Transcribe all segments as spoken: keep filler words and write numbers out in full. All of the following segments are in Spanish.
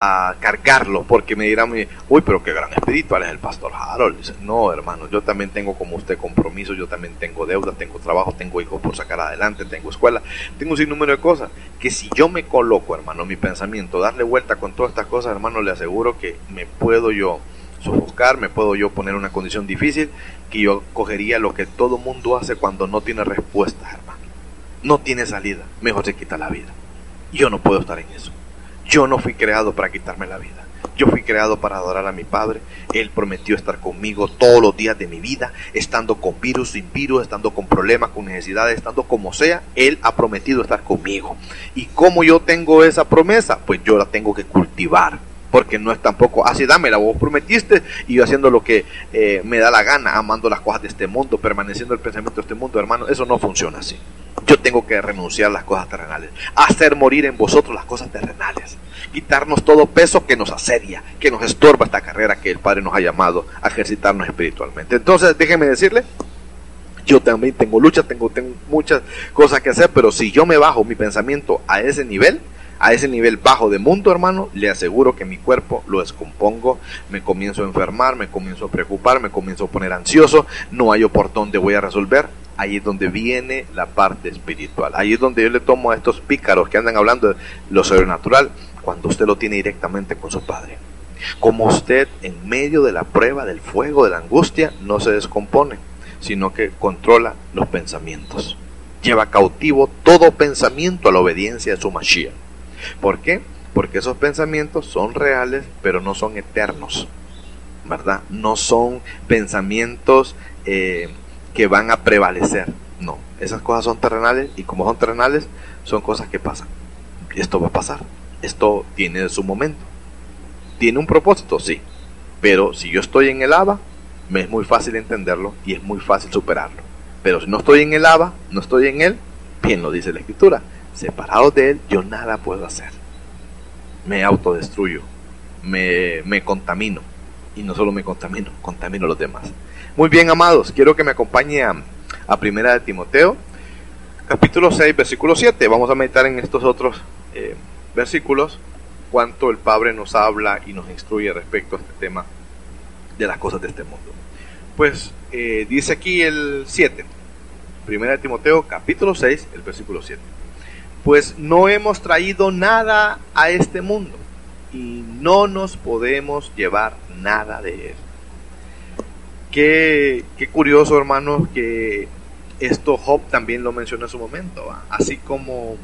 a cargarlo, porque me dirán, uy, pero qué gran espiritual es el pastor Harold. Dice, no, hermano, yo también tengo como usted compromiso, yo también tengo deudas, tengo trabajo, tengo hijos por sacar adelante, tengo escuela, tengo un sinnúmero de cosas, que si yo me coloco, hermano, mi pensamiento, darle vuelta con todas estas cosas, hermano, le aseguro que me puedo yo sofocar, me puedo yo poner en una condición difícil, que yo cogería lo que todo mundo hace cuando no tiene respuestas, hermano, no tiene salida, mejor se quita la vida. Yo no puedo estar en eso. Yo no fui creado para quitarme la vida. Yo fui creado para adorar a mi Padre. Él prometió estar conmigo todos los días de mi vida, estando con virus, sin virus, estando con problemas, con necesidades, estando como sea. Él ha prometido estar conmigo. ¿Y cómo yo tengo esa promesa? Pues yo la tengo que cultivar. Porque no es tampoco, así dámela, vos prometiste, y yo haciendo lo que eh, me da la gana, amando las cosas de este mundo, permaneciendo el pensamiento de este mundo, hermano, eso no funciona así. Yo tengo que renunciar a las cosas terrenales, hacer morir en vosotros las cosas terrenales, quitarnos todo peso que nos asedia, que nos estorba esta carrera que el Padre nos ha llamado a ejercitarnos espiritualmente. Entonces, déjeme decirle, yo también tengo lucha, tengo, tengo muchas cosas que hacer, pero si yo me bajo mi pensamiento a ese nivel, a ese nivel bajo de mundo, hermano, le aseguro que mi cuerpo lo descompongo, me comienzo a enfermar, me comienzo a preocupar, me comienzo a poner ansioso, no hay por dónde voy a resolver. Ahí es donde viene la parte espiritual, ahí es donde yo le tomo a estos pícaros que andan hablando de lo sobrenatural, cuando usted lo tiene directamente con su Padre. Como usted en medio de la prueba, del fuego, de la angustia, no se descompone, sino que controla los pensamientos, lleva cautivo todo pensamiento a la obediencia de su Mashiach. ¿Por qué? Porque esos pensamientos son reales, pero no son eternos, ¿verdad? No son pensamientos eh, que van a prevalecer. No, esas cosas son terrenales, y como son terrenales, son cosas que pasan. Esto va a pasar, esto tiene su momento. ¿Tiene un propósito? Sí. Pero si yo estoy en el Abba, me es muy fácil entenderlo y es muy fácil superarlo. Pero si no estoy en el Abba, no estoy en Él, bien lo dice la Escritura, separado de Él, yo nada puedo hacer. Me autodestruyo, me, me contamino. Y no solo me contamino, contamino a los demás. Muy bien, amados, quiero que me acompañe a, a Primera de Timoteo, capítulo seis, versículo siete. Vamos a meditar en estos otros eh, versículos, cuánto el Padre nos habla y nos instruye respecto a este tema de las cosas de este mundo. Pues eh, dice aquí el siete, Primera de Timoteo, capítulo seis, el versículo siete. Pues no hemos traído nada a este mundo y no nos podemos llevar nada de él. Qué, qué curioso, hermanos, que esto Job también lo menciona en su momento, ¿va? Así como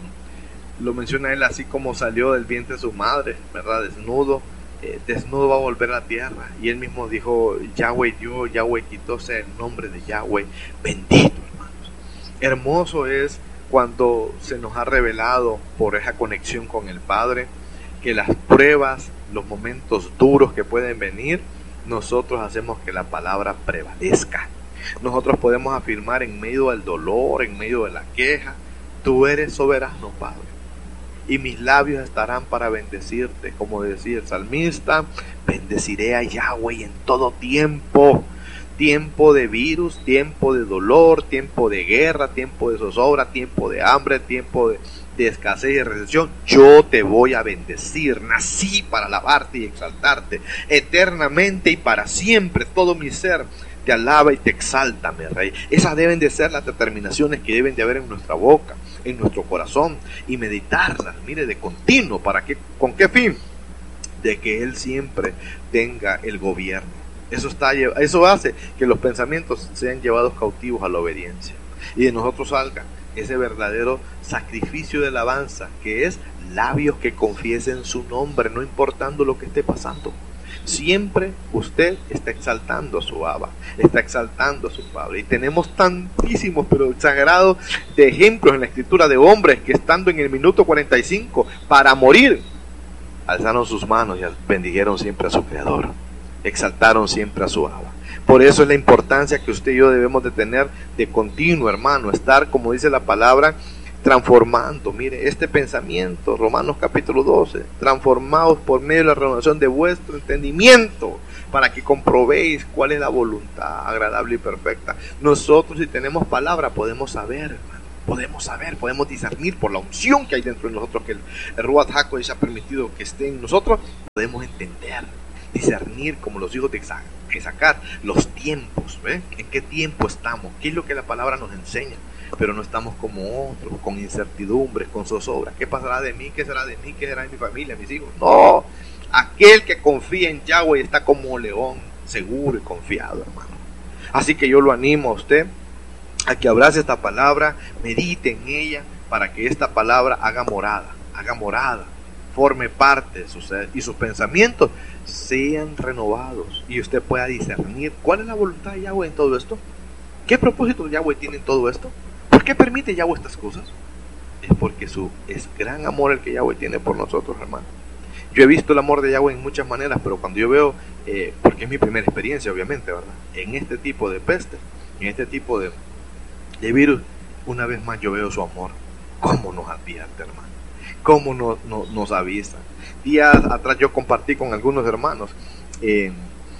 lo menciona él, así como salió del vientre de su madre, ¿verdad? Desnudo, eh, desnudo va a volver a la tierra. Y él mismo dijo, Yahweh dio, Yahweh quitó, sea el nombre de Yahweh bendito, hermanos. Hermoso es cuando se nos ha revelado por esa conexión con el Padre, que las pruebas, los momentos duros que pueden venir, nosotros hacemos que la palabra prevalezca. Nosotros podemos afirmar en medio del dolor, en medio de la queja, tú eres soberano, Padre, y mis labios estarán para bendecirte. Como decía el salmista, bendeciré a Yahweh en todo tiempo. Tiempo de virus, tiempo de dolor, tiempo de guerra, tiempo de zozobra, tiempo de hambre, tiempo de, de escasez y de recesión. Yo te voy a bendecir. Nací para alabarte y exaltarte eternamente y para siempre. Todo mi ser te alaba y te exalta, mi Rey. Esas deben de ser las determinaciones que deben de haber en nuestra boca, en nuestro corazón, y meditarlas, mire, de continuo. ¿Para qué? ¿Con qué fin? De que Él siempre tenga el gobierno. Eso, está, eso hace que los pensamientos sean llevados cautivos a la obediencia, y de nosotros salga ese verdadero sacrificio de alabanza, que es labios que confiesen su nombre, no importando lo que esté pasando. Siempre usted está exaltando a su Abba, está exaltando a su Padre. Y tenemos tantísimos, pero exagerados, de ejemplos en la Escritura de hombres que, estando en el minuto cuarenta y cinco para morir, alzaron sus manos y bendijeron siempre a su Creador, exaltaron siempre a su Abba. Por eso es la importancia que usted y yo debemos de tener de continuo, hermano, estar, como dice la palabra, transformando, mire, este pensamiento, Romanos capítulo doce, transformados por medio de la renovación de vuestro entendimiento, para que comprobéis cuál es la voluntad agradable y perfecta. Nosotros, si tenemos palabra, podemos saber, hermano, podemos saber, podemos discernir por la unción que hay dentro de nosotros, que el, el Ruach HaKodesh ha permitido que esté en nosotros, podemos entender, discernir como los hijos de Isaacar los tiempos, ¿ve? ¿En qué tiempo estamos? ¿Qué es lo que la palabra nos enseña? Pero no estamos como otros, con incertidumbres, con zozobra. ¿Qué pasará de mí? ¿Qué será de mí? ¿Qué será de mi familia, mis hijos? No, aquel que confía en Yahweh está como león, seguro y confiado, hermano. Así que yo lo animo a usted a que abrace esta palabra, medite en ella, para que esta palabra haga morada, haga morada, forme parte de su ser, y sus pensamientos sean renovados, y usted pueda discernir cuál es la voluntad de Yahweh en todo esto. ¿Qué propósito Yahweh tiene en todo esto? ¿Por qué permite Yahweh estas cosas? Es porque su, es gran amor el que Yahweh tiene por nosotros, hermano. Yo he visto el amor de Yahweh en muchas maneras, pero cuando yo veo, eh, porque es mi primera experiencia, obviamente, ¿verdad? En este tipo de peste, en este tipo de, de virus, una vez más yo veo su amor. ¿Cómo nos advierte, hermano? ¿Cómo nos, nos, nos avisa? Días atrás yo compartí con algunos hermanos eh,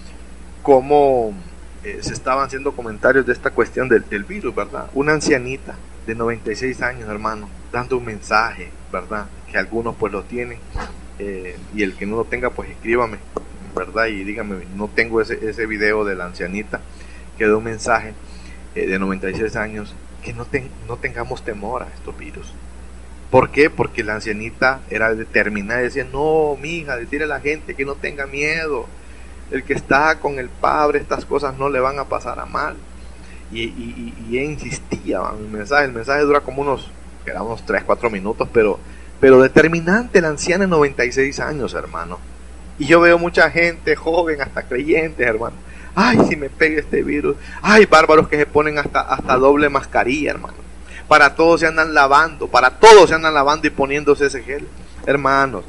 cómo eh, se estaban haciendo comentarios de esta cuestión del, del virus, ¿verdad? Una ancianita de noventa y seis años, hermano, dando un mensaje, ¿verdad? Que algunos pues lo tienen. Eh, y el que no lo tenga, pues escríbame, ¿verdad? Y dígame, no tengo ese, ese video de la ancianita que da un mensaje eh, de noventa y seis años, que no, ten, no tengamos temor a estos virus. ¿Por qué? Porque la ancianita era determinada y decía, no, mija, decirle a la gente que no tenga miedo. El que está con el Padre, estas cosas no le van a pasar a mal. Y, y, y, y ella insistía en el mensaje. El mensaje dura como unos, era unos tres, cuatro minutos, pero, pero determinante la anciana de noventa y seis años, hermano. Y yo veo mucha gente joven, hasta creyentes, hermano. Ay, si me pega este virus. Ay, bárbaros que se ponen hasta, hasta doble mascarilla, hermano. Para todos se andan lavando, para todos se andan lavando y poniéndose ese gel. Hermanos,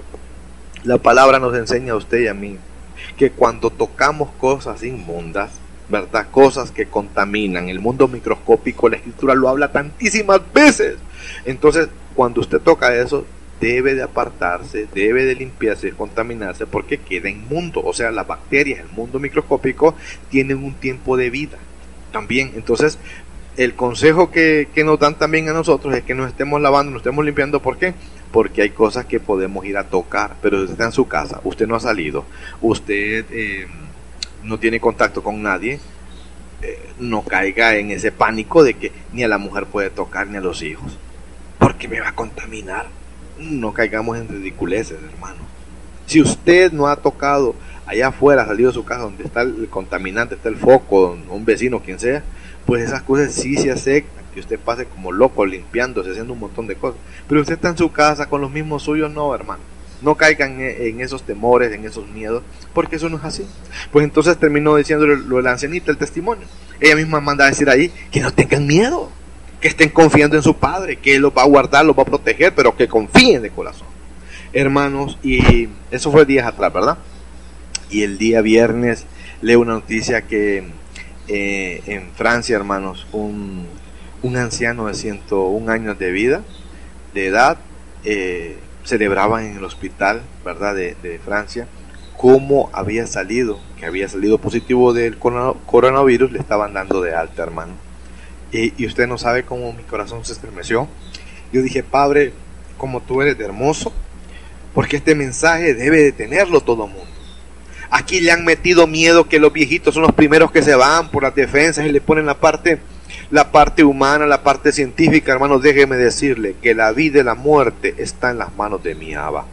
la palabra nos enseña a usted y a mí que cuando tocamos cosas inmundas, ¿verdad? Cosas que contaminan, el mundo microscópico, la escritura lo habla tantísimas veces. Entonces, cuando usted toca eso, debe de apartarse, debe de limpiarse, de contaminarse, porque queda inmundo. O sea, las bacterias, el mundo microscópico, tienen un tiempo de vida también. Entonces, el consejo que, que nos dan también a nosotros es que nos estemos lavando, nos estemos limpiando. ¿Por qué? Porque hay cosas que podemos ir a tocar, pero si usted está en su casa, usted no ha salido, usted eh, no tiene contacto con nadie, eh, no caiga en ese pánico de que ni a la mujer puede tocar ni a los hijos, porque me va a contaminar. No caigamos en ridiculeces, hermano. Si usted no ha tocado allá afuera, ha salido de su casa donde está el contaminante, está el foco, un vecino, quien sea, pues esas cosas sí se aceptan, que usted pase como loco limpiándose, haciendo un montón de cosas. Pero usted está en su casa con los mismos suyos, no, hermano. No caigan en esos temores, en esos miedos, porque eso no es así. Pues entonces terminó diciéndole lo de la ancianita, el testimonio. Ella misma manda a decir ahí que no tengan miedo, que estén confiando en su Padre, que Él los va a guardar, los va a proteger, pero que confíen de corazón. Hermanos, y eso fue días atrás, ¿verdad? Y el día viernes leo una noticia que eh, en Francia, hermanos, un, un anciano de ciento un años de vida, de edad, eh, celebraban en el hospital, ¿verdad?, de, de Francia, cómo había salido, que había salido positivo del coronavirus, le estaban dando de alta, hermano. Y, y usted no sabe cómo mi corazón se estremeció. Yo dije, Padre, como tú eres hermoso, porque este mensaje debe de tenerlo todo el mundo. Aquí le han metido miedo que los viejitos son los primeros que se van por las defensas y le ponen la parte, la parte humana, la parte científica. Hermanos, déjeme decirle que la vida y la muerte está en las manos de mi Abba.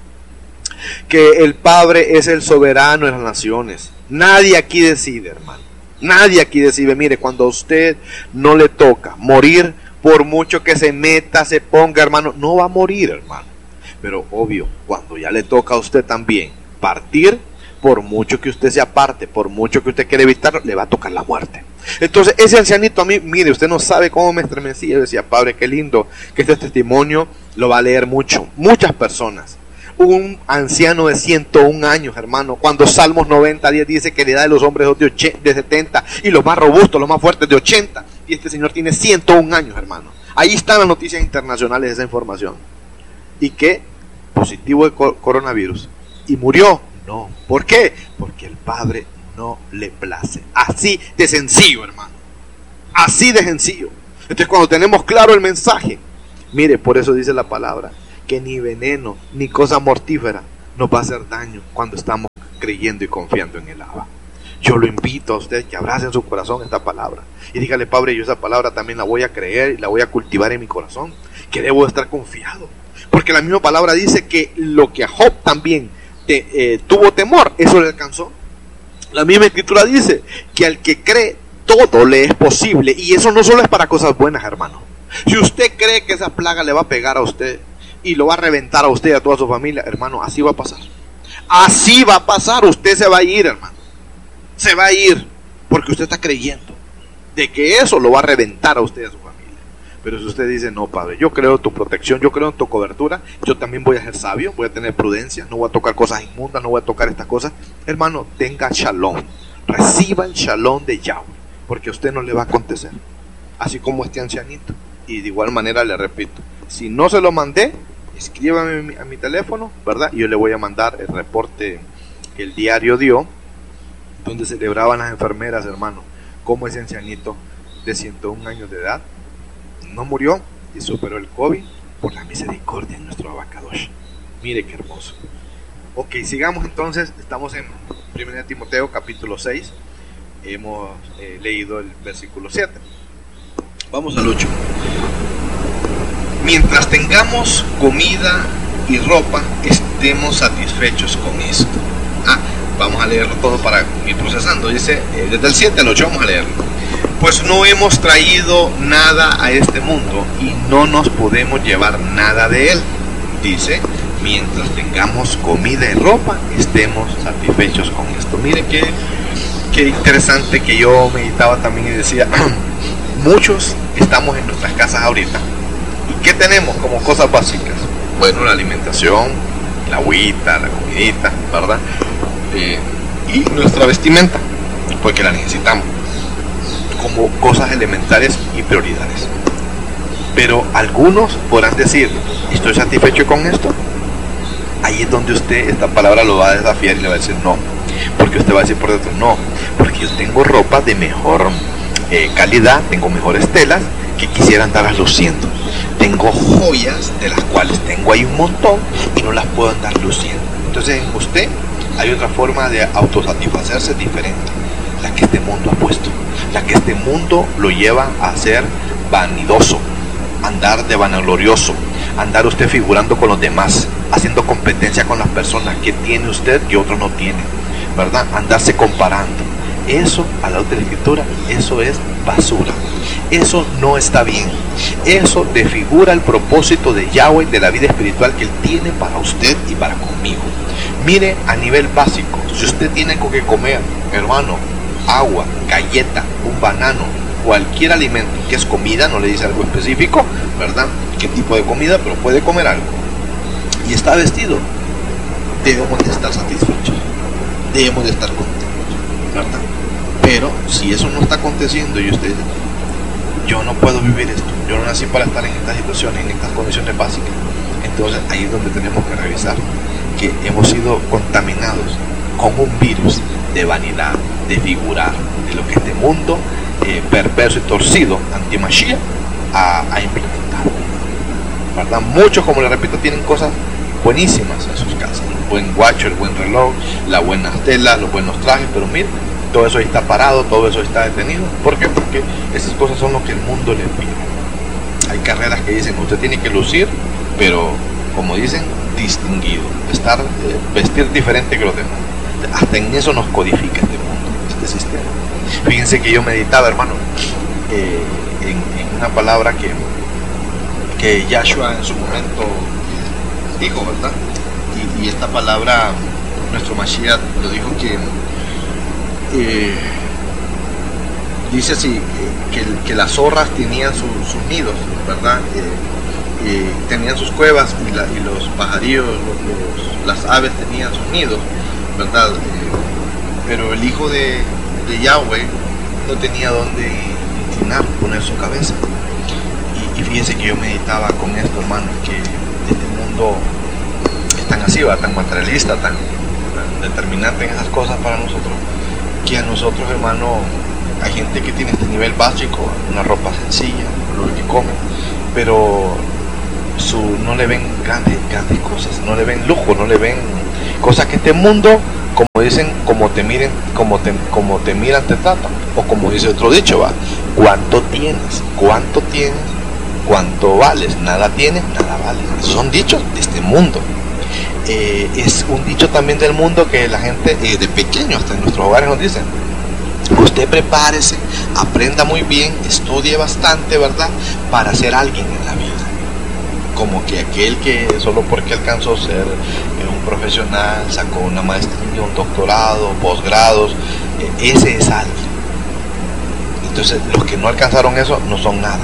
Que el Padre es el soberano de las naciones. Nadie aquí decide, hermano. Nadie aquí decide. Mire, cuando a usted no le toca morir, por mucho que se meta, se ponga, hermano, no va a morir, hermano. Pero obvio, cuando ya le toca a usted también partir, por mucho que usted se aparte, por mucho que usted quiera evitarlo, le va a tocar la muerte. Entonces ese ancianito a mí, mire, usted no sabe cómo me estremecía. Yo decía, Padre, qué lindo que este testimonio lo va a leer mucho, muchas personas. Un anciano de ciento un años, hermano, cuando Salmos noventa, diez dice que la edad de los hombres es de, ochenta, de setenta y los más robustos, los más fuertes de ochenta, y este señor tiene ciento un años, hermano. Ahí están las noticias internacionales de esa información. Y que positivo de coronavirus y murió. No, ¿por qué? Porque el Padre no le place. Así de sencillo, hermano. Así de sencillo. Entonces, cuando tenemos claro el mensaje Mire, por eso dice la palabra, que ni veneno, ni cosa mortífera nos va a hacer daño cuando estamos creyendo y confiando en el Abba. Yo lo invito a usted que abrace en su corazón esta palabra y dígale: Padre, yo esa palabra también la voy a creer y la voy a cultivar en mi corazón, que debo estar confiado, porque la misma palabra dice que lo que a Job también te, eh, tuvo temor, eso le alcanzó. La misma escritura dice que al que cree todo le es posible, y eso no solo es para cosas buenas, hermano. Si usted cree que esa plaga le va a pegar a usted y lo va a reventar a usted y a toda su familia, hermano, así va a pasar. Así va a pasar, usted se va a ir, hermano. Se va a ir, porque usted está creyendo de que eso lo va a reventar a usted y a su familia. Pero si usted dice: no, Padre, yo creo en tu protección, yo creo en tu cobertura, yo también voy a ser sabio, voy a tener prudencia, no voy a tocar cosas inmundas, no voy a tocar estas cosas, hermano, tenga shalom, reciba el shalom de Yahweh, porque a usted no le va a acontecer, así como este ancianito. Y de igual manera le repito, si no se lo mandé, escríbame a mi, a mi teléfono, ¿verdad? Y yo le voy a mandar el reporte que el diario dio, donde celebraban las enfermeras, hermano, como ese ancianito de ciento un años de edad no murió y superó el COVID por la misericordia de nuestro Abacadosh. Mire qué hermoso. Ok, sigamos entonces. Estamos en primera de Timoteo capítulo seis. Hemos eh, leído el versículo siete. Vamos al ocho. Mientras tengamos comida y ropa, estemos satisfechos con esto. Ah, vamos a leerlo todo para ir procesando. Dice, eh, desde el siete al ocho vamos a leerlo. Pues no hemos traído nada a este mundo y no nos podemos llevar nada de él. Dice, mientras tengamos comida y ropa, estemos satisfechos con esto. Mire qué, qué interesante, que yo meditaba también y decía, muchos estamos en nuestras casas ahorita. ¿Y qué tenemos como cosas básicas? Bueno, la alimentación, la agüita, la comidita, ¿verdad? Eh, y nuestra vestimenta, porque la necesitamos como cosas elementales y prioridades. Pero algunos podrán decir, ¿estoy satisfecho con esto? Ahí es donde usted, esta palabra lo va a desafiar y le va a decir no, porque usted va a decir por dentro: no, porque yo tengo ropa de mejor eh, calidad, tengo mejores telas que quisiera andar luciendo, tengo joyas de las cuales tengo ahí un montón y no las puedo andar luciendo. Entonces en usted hay otra forma de autosatisfacerse diferente, la que este mundo ha puesto, la que este mundo lo lleva a ser vanidoso, andar de vanaglorioso, andar usted figurando con los demás, haciendo competencia con las personas que tiene usted que otros no tienen, ¿verdad? Andarse comparando. Eso, a la otra escritura, eso es basura. Eso no está bien. Eso desfigura el propósito de Yahweh, de la vida espiritual que Él tiene para usted y para conmigo. Mire, a nivel básico, si usted tiene con qué comer, hermano, agua, galleta, un banano, cualquier alimento que es comida, no le dice algo específico, ¿verdad? ¿Qué tipo de comida? Pero puede comer algo. Y está vestido. Debemos de estar satisfechos. Debemos de estar contentos, ¿verdad? Pero si eso no está aconteciendo y usted dice, yo no puedo vivir esto, yo no nací para estar en estas situaciones, en estas condiciones básicas, entonces ahí es donde tenemos que revisar que hemos sido contaminados con un virus de vanidad, de figurar, de lo que este mundo eh, perverso y torcido, anti-Mashiach, ha, ha implementado, ¿verdad? Muchos, como le repito, tienen cosas buenísimas en sus casas, el buen watch, el buen reloj, la buena tela, los buenos trajes, pero miren, todo eso está parado, todo eso está detenido. ¿Por qué? Porque esas cosas son lo que el mundo le pide. Hay carreras que dicen, usted tiene que lucir, pero como dicen, distinguido, estar, eh, vestir diferente que los demás. Hasta en eso nos codifica este mundo, este sistema. Fíjense que yo meditaba, hermano, eh, en, en una palabra que, que Yahshua en su momento dijo, ¿verdad? Y, y esta palabra, nuestro Mashiach lo dijo, que Eh, dice así, que, que las zorras tenían su, sus nidos, ¿verdad? Eh, eh, tenían sus cuevas y, la, y los pajarillos, los, los, las aves tenían sus nidos, ¿verdad? Eh, pero el hijo de, de Yahweh no tenía dónde inclinar, poner su cabeza. Y, y fíjense que yo meditaba con esto, hermano, que este mundo es tan así, ¿verdad? Tan materialista, tan, tan determinante en esas cosas para nosotros, que a nosotros, hermano, hay gente que tiene este nivel básico, una ropa sencilla, lo que come, pero su, no le ven grandes, grandes cosas, no le ven lujo, no le ven cosas que este mundo, como dicen, como te miren, como te, como te miran te tratan, o como dice otro dicho, va, ¿cuánto tienes? ¿Cuánto tienes? ¿Cuánto vales? Nada tienes, nada vales. Esos son dichos de este mundo. Eh, es un dicho también del mundo que la gente eh, de pequeño hasta en nuestros hogares nos dicen: usted prepárese, aprenda muy bien, estudie bastante, ¿verdad?, para ser alguien en la vida. Como que aquel que solo porque alcanzó a ser eh, un profesional, sacó una maestría, un doctorado, posgrados, eh, ese es alguien. Entonces los que no alcanzaron eso no son nada.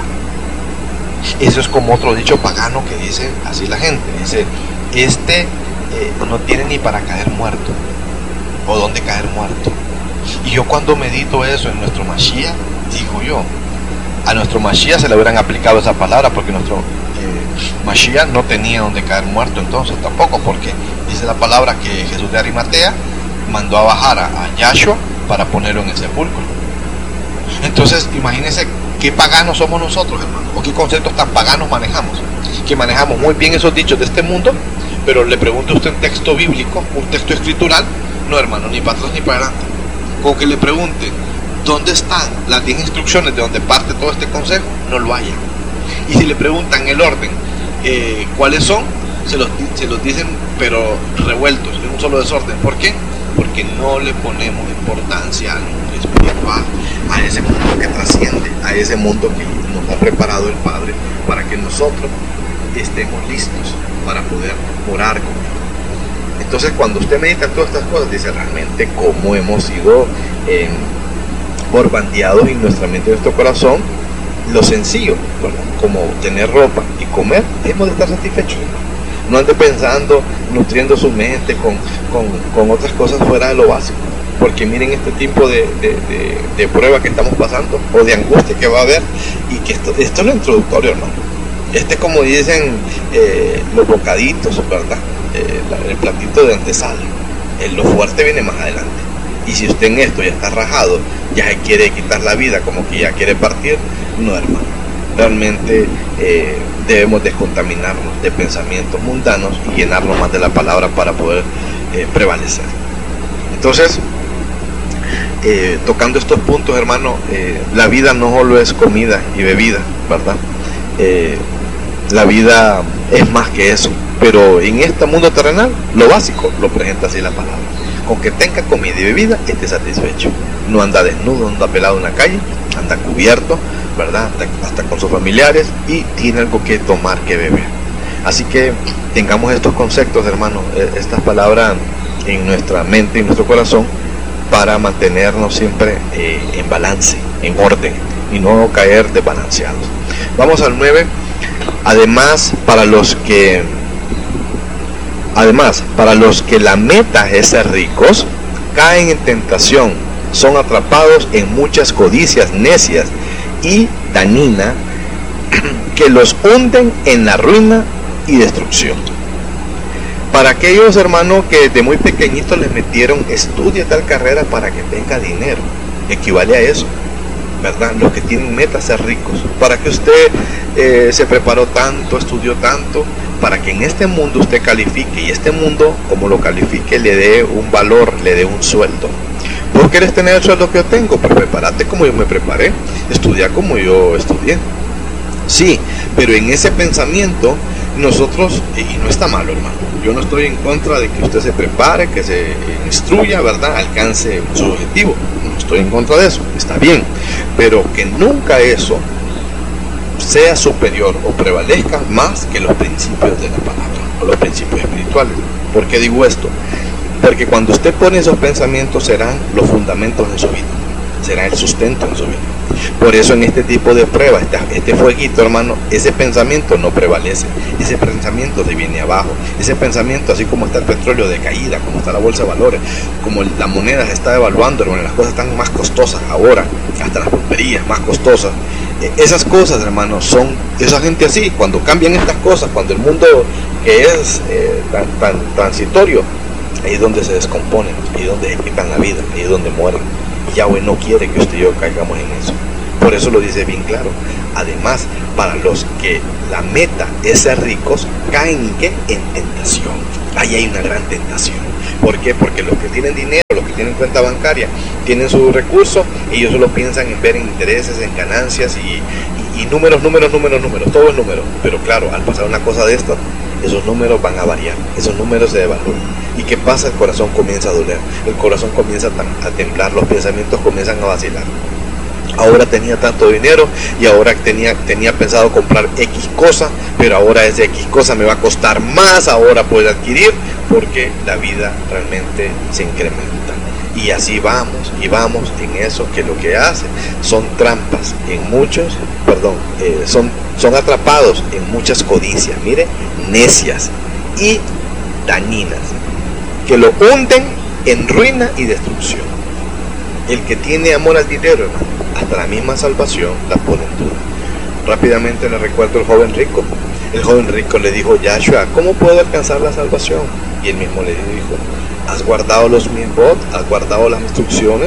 Eso es como otro dicho pagano que dice así la gente, dice: este eh, no tiene ni para caer muerto, o dónde caer muerto. Y yo cuando medito eso en nuestro Mashiach, digo yo, a nuestro Mashiach se le hubieran aplicado esa palabra, porque nuestro eh, Mashiach no tenía donde caer muerto entonces tampoco, porque dice la palabra que Jesús de Arimatea mandó a bajar a, a Yahshua para ponerlo en el sepulcro. Entonces imagínense qué paganos somos nosotros, hermano, o qué conceptos tan paganos manejamos, que manejamos muy bien esos dichos de este mundo, pero le pregunte a usted un texto bíblico, un texto escritural, no, hermano, ni para atrás ni para adelante. Con que le pregunte dónde están las diez instrucciones de donde parte todo este consejo, no lo haya. Y si le preguntan el orden, eh, cuáles son, se los, se los dicen pero revueltos, en un solo desorden. ¿Por qué? Porque no le ponemos importancia al mundo espiritual, a ese mundo que trasciende, a ese mundo que nos ha preparado el Padre para que nosotros estemos listos para poder morar con Él. Entonces cuando usted medita todas estas cosas, dice realmente cómo hemos sido eh, borbandeados en nuestra mente y nuestro corazón. Lo sencillo, ¿verdad?, como tener ropa y comer, hemos de estar satisfechos. No ande pensando, nutriendo su mente con, con, con otras cosas fuera de lo básico, porque miren este tipo de, de, de, de prueba que estamos pasando, o de angustia que va a haber, y que esto, esto es lo introductorio, hermano. Este, como dicen eh, los bocaditos, ¿verdad?, eh, la, el platito de antesala. Eh, lo fuerte viene más adelante. Y si usted en esto ya está rajado, ya se quiere quitar la vida, como que ya quiere partir, no, hermano. Realmente eh, debemos descontaminarnos de pensamientos mundanos y llenarnos más de la palabra para poder eh, prevalecer. Entonces, eh, tocando estos puntos, hermano, eh, la vida no solo es comida y bebida, ¿verdad? Eh, la vida es más que eso, pero en este mundo terrenal, lo básico lo presenta así la palabra: con que tenga comida y bebida, esté satisfecho. No anda desnudo, no anda pelado en la calle, anda cubierto, ¿verdad?, hasta, hasta con sus familiares, y tiene algo que tomar, que beber. Así que tengamos estos conceptos, hermanos, estas palabras en nuestra mente y en nuestro corazón, para mantenernos siempre eh, en balance, en orden, y no caer desbalanceados. Vamos al nueve. Además, para los que Además, para los que la meta es ser ricos, caen en tentación, son atrapados en muchas codicias necias y dañinas que los hunden en la ruina y destrucción. Para aquellos, hermanos, que desde muy pequeñitos les metieron: estudia tal carrera para que tenga dinero, equivale a eso, ¿verdad? Los que tienen meta ser ricos. Para que usted eh, se preparó tanto, estudió tanto, para que en este mundo usted califique, y este mundo, como lo califique, le dé un valor, le dé un sueldo. ¿Vos querés tener el sueldo que yo tengo? Pues prepárate como yo me preparé, estudia como yo estudié. Sí, pero en ese pensamiento nosotros, y no está malo, hermano, yo no estoy en contra de que usted se prepare, que se instruya, ¿verdad?, alcance su objetivo, no estoy en contra de eso, está bien, pero que nunca eso sea superior o prevalezca más que los principios de la palabra o los principios espirituales. ¿Por qué digo esto? Porque cuando usted pone esos pensamientos, serán los fundamentos de su vida, será el sustento en su vida. Por eso en este tipo de pruebas, este, este fueguito, hermano, ese pensamiento no prevalece, ese pensamiento se viene abajo, ese pensamiento, así como está el petróleo de caída, como está la bolsa de valores, como la moneda se está devaluando, hermano, las cosas están más costosas ahora, hasta las pulperías más costosas. Esas cosas, hermanos, son esa gente así. Cuando cambian estas cosas, cuando el mundo que es eh, tan, tan transitorio, ahí es donde se descomponen, ahí es donde se quitan la vida, ahí es donde mueren. Yahweh no quiere que usted y yo caigamos en eso. Por eso lo dice bien claro. Además, para los que la meta es ser ricos, caen ¿en qué? En tentación. Ahí hay una gran tentación. ¿Por qué? Porque los que tienen dinero, los que tienen cuenta bancaria, tienen sus recursos, ellos solo piensan en ver en intereses, en ganancias y, y, y números, números, números, números, todo es número. Pero claro, al pasar una cosa de esto, esos números van a variar, esos números se devalúan. ¿Y qué pasa? El corazón comienza a doler, el corazón comienza a temblar, los pensamientos comienzan a vacilar. Ahora tenía tanto dinero y ahora tenía, tenía pensado comprar X cosa, pero ahora esa X cosa me va a costar más ahora poder adquirir, porque la vida realmente se incrementa. Y así vamos, y vamos en eso, que lo que hace son trampas en muchos, perdón, eh, son, son atrapados en muchas codicias, mire, necias y dañinas, que lo hunden en ruina y destrucción. El que tiene amor al dinero, hermano, hasta la misma salvación la pone en duda. Rápidamente le recuerdo al joven rico. El joven rico le dijo: Yahshua, ¿cómo puedo alcanzar la salvación? Y él mismo le dijo: ¿has guardado los mitzvot? ¿Has guardado las instrucciones?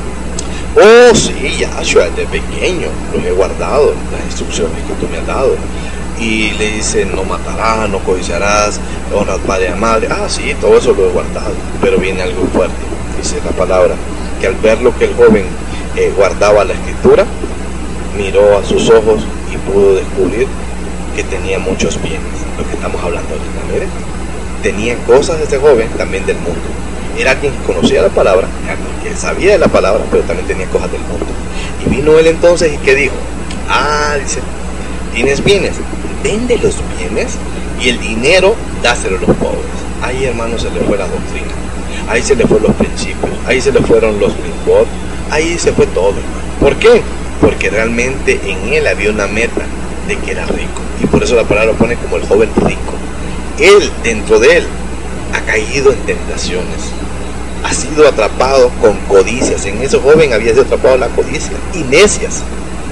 Oh sí, Yahshua, desde pequeño los he guardado, las instrucciones que tú me has dado. Y le dice: no matarás, no codiciarás, honra al padre y a madre. Ah sí, todo eso lo he guardado. Pero viene algo fuerte, dice la palabra, que al ver lo que el joven eh, guardaba la escritura, miró a sus ojos y pudo descubrir que tenía muchos bienes. Lo que estamos hablando ahorita, mire, tenía cosas de este joven también del mundo. Era alguien que conocía la palabra, alguien que sabía de la palabra, pero también tenía cosas del mundo. Y vino él entonces y ¿qué dijo? Ah, dice, ¿tienes bienes? Vende los bienes y el dinero dáselo a los pobres. Ahí, hermano, se le fue la doctrina. Ahí se le fueron los principios, ahí se le fueron los mitzvot, ahí se fue todo, hermano. ¿Por qué? Porque realmente en él había una meta de que era rico. Y por eso la palabra lo pone como el joven rico. Él, dentro de él, ha caído en tentaciones. Ha sido atrapado con codicias. En ese joven había sido atrapado la codicia. Y necias,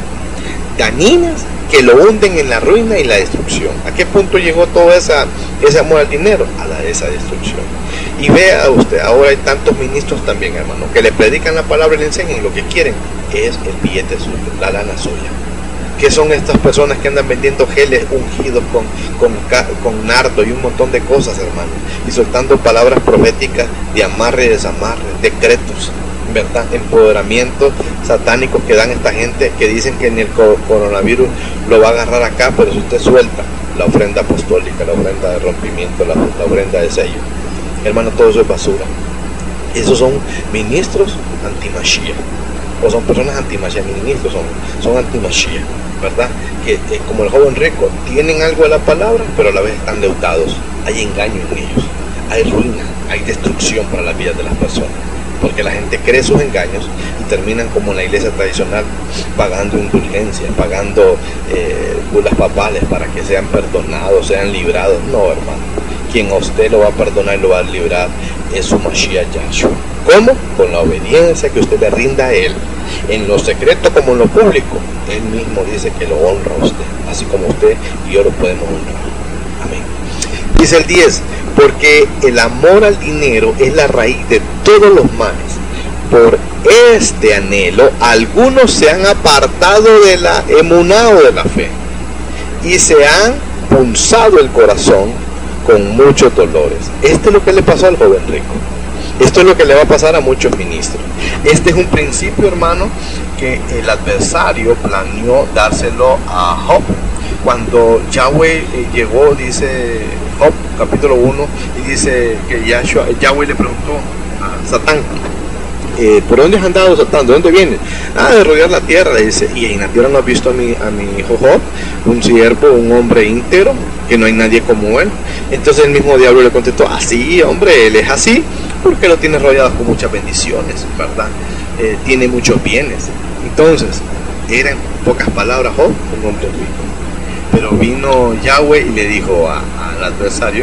dañinas, que lo hunden en la ruina y la destrucción. ¿A qué punto llegó todo esa, ese amor al dinero? A la de esa destrucción. Y vea usted, ahora hay tantos ministros también, hermano, que le predican la palabra y le enseñan, y lo que quieren es el billete suyo, la lana suya. ¿Qué son estas personas que andan vendiendo geles ungidos con, con, con nardo y un montón de cosas, hermano? Y soltando palabras proféticas de amarre y desamarre, decretos, ¿verdad? Empoderamientos satánicos que dan esta gente, que dicen que en el coronavirus lo va a agarrar acá, pero si usted suelta la ofrenda apostólica, la ofrenda de rompimiento, la, la ofrenda de sello, hermano, todo eso es basura. Esos son ministros anti-Mashiach, o son personas anti-Mashiach, ministros son, son anti-Mashiach, ¿verdad? Que eh, como el joven rico, tienen algo de la palabra, pero a la vez están endeudados. Hay engaño en ellos, hay ruina, hay destrucción para las vidas de las personas, porque la gente cree sus engaños y terminan como en la iglesia tradicional, pagando indulgencias, pagando eh, bulas papales para que sean perdonados, sean librados. No, hermano, quien a usted lo va a perdonar y lo va a librar es su Mashiach Yahshua. ¿Cómo? Con la obediencia que usted le rinda a él, en lo secreto como en lo público. Él mismo dice que lo honra a usted, así como usted y yo lo podemos honrar. Amén. Dice el diez, porque el amor al dinero es la raíz de todos los males. Por este anhelo, algunos se han apartado de la emuná o de la fe, y se han punzado el corazón con muchos dolores. Esto es lo que le pasó al joven rico. Esto es lo que le va a pasar a muchos ministros. Este es un principio, hermano, que el adversario planeó dárselo a Job. Cuando Yahweh eh, llegó, dice Job, capítulo uno, y dice que Yahshua, Yahweh le preguntó a Satán, eh, ¿por dónde has andado, Satán? ¿De dónde vienes? Ah, de rodear la tierra, le dice. Y en la tierra no has visto a mi, a mi hijo Job, un siervo, un hombre íntegro, que no hay nadie como él. Entonces el mismo diablo le contestó, así, hombre, él es así, porque lo tiene rodeado con muchas bendiciones, ¿verdad? Eh, tiene muchos bienes. Entonces, era en pocas palabras Job un hombre rico. Pero vino Yahweh y le dijo al adversario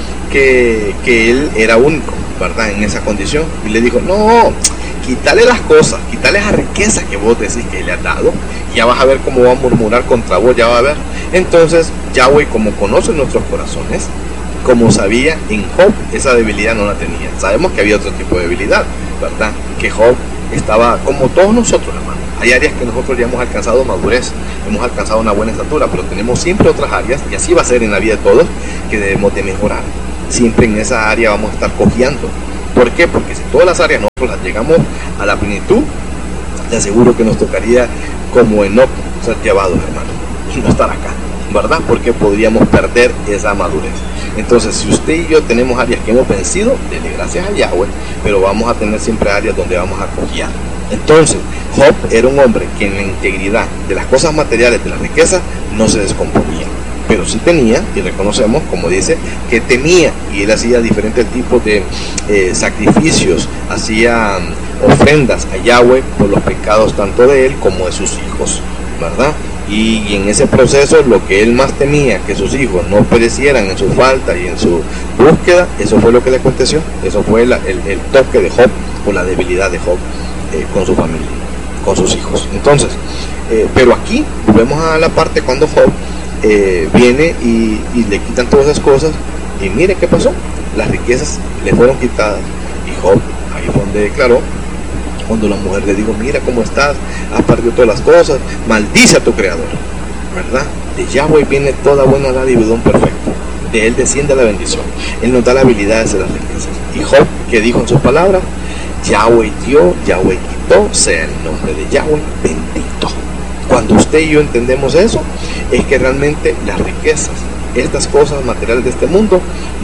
que, que él era único, ¿verdad? En esa condición. Y le dijo, no, quítale las cosas, quítale esa riqueza que vos decís que le has dado, y ya vas a ver cómo va a murmurar contra vos, ya va a ver. Entonces Yahweh, como conoce nuestros corazones, como sabía, en Job esa debilidad no la tenía. Sabemos que había otro tipo de debilidad, ¿verdad? Que Job estaba como todos nosotros, hermano. Hay áreas que nosotros ya hemos alcanzado madurez, hemos alcanzado una buena estatura, pero tenemos siempre otras áreas, y así va a ser en la vida de todos, que debemos de mejorar. Siempre en esa área vamos a estar cojeando. ¿Por qué? Porque si todas las áreas nosotros las llegamos a la plenitud, te aseguro que nos tocaría como Enoc ser llevados, hermano, y no estar acá, ¿verdad? Porque podríamos perder esa madurez. Entonces, si usted y yo tenemos áreas que hemos vencido, dele gracias a Yahweh, pero vamos a tener siempre áreas donde vamos a cojear. Entonces, Job era un hombre que en la integridad de las cosas materiales, de la riqueza, no se descomponía, pero sí tenía, y reconocemos, como dice, que temía, y él hacía diferentes tipos de eh, sacrificios, hacía um, ofrendas a Yahweh por los pecados tanto de él como de sus hijos, ¿verdad? Y, y en ese proceso lo que él más temía, que sus hijos no perecieran en su falta y en su búsqueda, eso fue lo que le aconteció. Eso fue la, el, el toque de Job, o la debilidad de Job eh, con su familia, con sus hijos. Entonces, eh, pero aquí volvemos a la parte cuando Job eh, viene y, y le quitan todas esas cosas, y mire qué pasó, las riquezas le fueron quitadas, y Job ahí fue donde declaró, cuando la mujer le dijo, mira cómo estás, has perdido todas las cosas, maldice a tu creador, ¿verdad? De Yahweh viene toda buena dádiva y don perfecto, de él desciende la bendición, él nos da la habilidad de hacer las riquezas. Y Job, que dijo en sus palabras, Yahweh dio, Yahweh quitó, sea el nombre de Yahweh bendito. Cuando usted y yo entendemos eso, es que realmente las riquezas, estas cosas materiales de este mundo,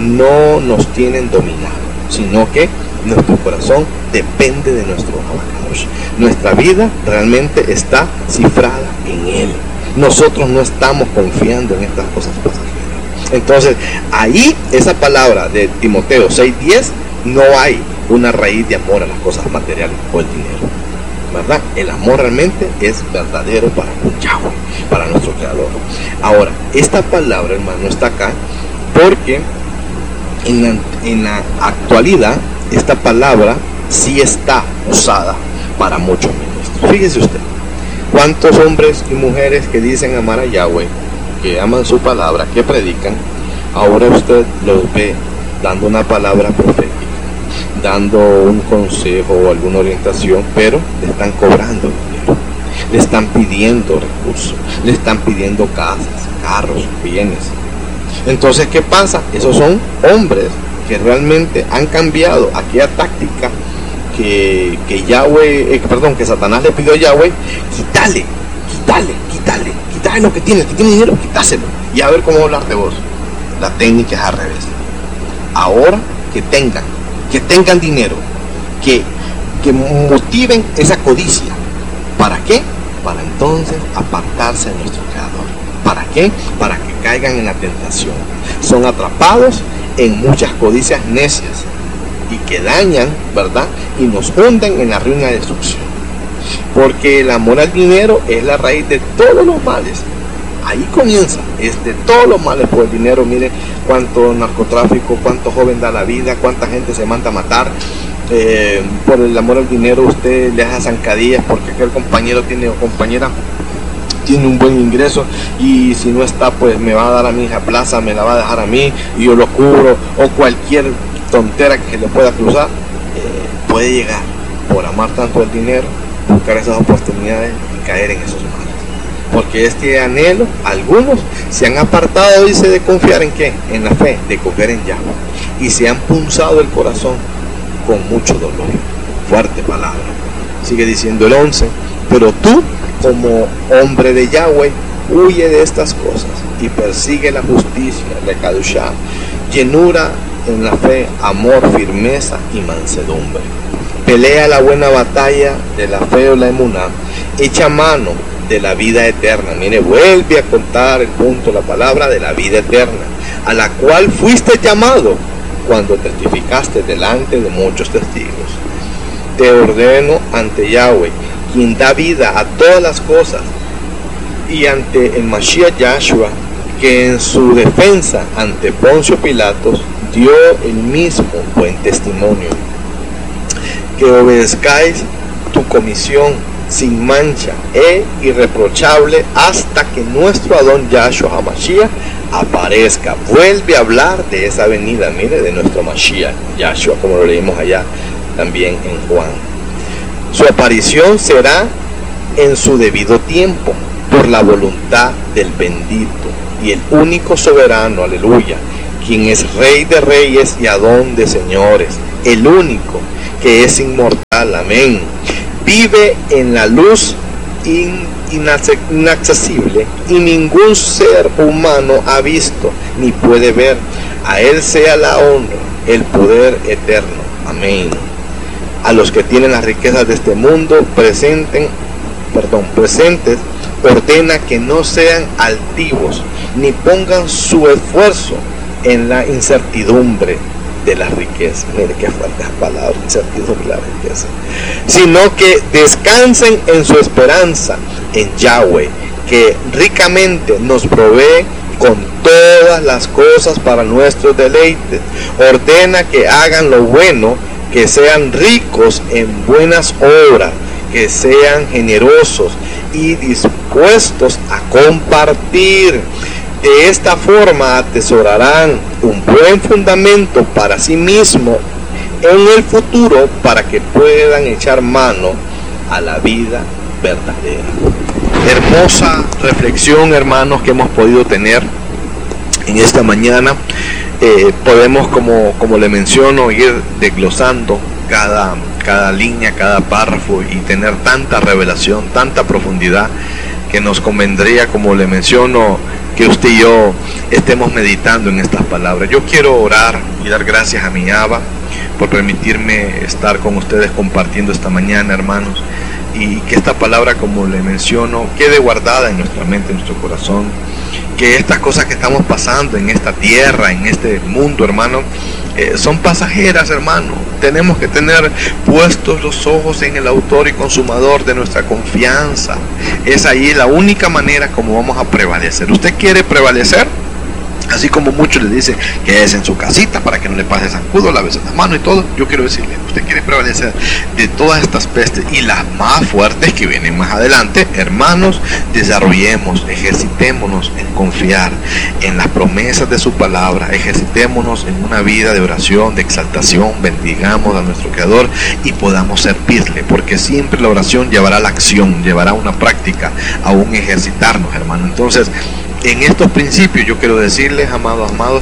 no nos tienen dominado, sino que nuestro corazón depende de nuestro Abacadosh. Nuestra vida realmente está cifrada en él. Nosotros no estamos confiando en estas cosas pasajeras. Entonces, ahí esa palabra de Timoteo seis diez, no hay una raíz de amor a las cosas materiales o el dinero, ¿verdad? El amor realmente es verdadero para Yahweh, para nuestro Creador. Ahora, esta palabra, hermano, está acá porque en la, en la actualidad esta palabra sí está usada para muchos ministros. Fíjese usted, cuántos hombres y mujeres que dicen amar a Yahweh, que aman su palabra, que predican, ahora usted los ve dando una palabra profética, dando un consejo o alguna orientación, pero le están cobrando dinero, le están pidiendo recursos, le están pidiendo casas, carros, bienes. Entonces, ¿qué pasa? Esos son hombres que realmente han cambiado aquella táctica que, que Yahweh, eh, perdón, que Satanás le pidió a Yahweh, quítale, quítale, quítale, quítale lo que tiene, que tiene dinero, quításelo, y a ver cómo hablar de vos. La técnica es al revés. Ahora que tengan, que tengan dinero, que, que motiven esa codicia. ¿Para qué? Para entonces apartarse de nuestro Creador. ¿Para qué? Para que caigan en la tentación. Son atrapados en muchas codicias necias y que dañan, ¿verdad? Y nos hunden en la ruina y destrucción. Porque el amor al dinero es la raíz de todos los males. Ahí comienza, es de todos los males por el dinero. Miren cuánto narcotráfico, cuánto joven da la vida, cuánta gente se manda a matar. Eh, por el amor al dinero usted le hace zancadillas porque aquel compañero tiene o compañera tiene un buen ingreso, y si no está, pues me va a dar a mi hija plaza, me la va a dejar a mí y yo lo cubro, o cualquier tontera que se le pueda cruzar. Eh, puede llegar por amar tanto el dinero, buscar esas oportunidades y caer en esos males, porque este anhelo, algunos se han apartado, dice, de confiar en qué, en la fe, de confiar en Yahweh, y se han punzado el corazón con mucho dolor. Fuerte palabra. Sigue diciendo el once, pero tú, como hombre de Yahweh, huye de estas cosas y persigue la justicia, la kadushá, llenura en la fe, amor, firmeza y mansedumbre. Pelea la buena batalla de la fe o la emuná, echa mano de la vida eterna. Mire, vuelve a contar el punto, la palabra de la vida eterna, a la cual fuiste llamado cuando testificaste delante de muchos testigos. Te ordeno ante Yahweh, quien da vida a todas las cosas, y ante el Mashiach Yahshua, que en su defensa ante Poncio Pilatos dio el mismo buen testimonio, que obedezcáis tu comisión sin mancha e irreprochable hasta que nuestro Adón Yahshua HaMashiach aparezca. Vuelve a hablar de esa venida, mire, de nuestro Mashiach Yahshua, como lo leímos allá también en Juan. Su aparición será en su debido tiempo, por la voluntad del bendito y el único soberano, aleluya, quien es Rey de reyes y Adón de señores, el único que es inmortal, amén. Vive en la luz in, inaccesible y ningún ser humano ha visto ni puede ver. A él sea la honra, el poder eterno, amén. A los que tienen las riquezas de este mundo presenten, perdón, presentes, ordena que no sean altivos ni pongan su esfuerzo en la incertidumbre de la riqueza. Mire qué fuertes palabras, incertidumbre de la riqueza, sino que descansen en su esperanza en Yahweh, que ricamente nos provee con todas las cosas para nuestros deleites. Ordena que hagan lo bueno, que sean ricos en buenas obras, que sean generosos y dispuestos a compartir. De esta forma atesorarán un buen fundamento para sí mismos en el futuro, para que puedan echar mano a la vida verdadera. Hermosa reflexión, hermanos, que hemos podido tener en esta mañana. Eh, podemos, como, como le menciono, ir desglosando cada, cada línea, cada párrafo y tener tanta revelación, tanta profundidad, que nos convendría, como le menciono, que usted y yo estemos meditando en estas palabras. Yo quiero orar y dar gracias a mi Abba por permitirme estar con ustedes compartiendo esta mañana, hermanos, y que esta palabra, como le menciono, quede guardada en nuestra mente, en nuestro corazón. Que estas cosas que estamos pasando en esta tierra, en este mundo, hermano, eh, son pasajeras, hermano. Tenemos que tener puestos los ojos en el autor y consumador de nuestra confianza. Es ahí la única manera como vamos a prevalecer. ¿Usted quiere prevalecer? Así como muchos le dicen que es en su casita para que no le pase zancudo, lávese las manos y todo. Yo quiero decirle, usted quiere prevalecer de todas estas pestes y las más fuertes que vienen más adelante, hermanos, desarrollemos, ejercitémonos en confiar en las promesas de su palabra, ejercitémonos en una vida de oración, de exaltación, bendigamos a nuestro Creador y podamos servirle, porque siempre la oración llevará a la acción, llevará a una práctica, a un ejercitarnos, hermano. Entonces, en estos principios yo quiero decirles, amados, amados,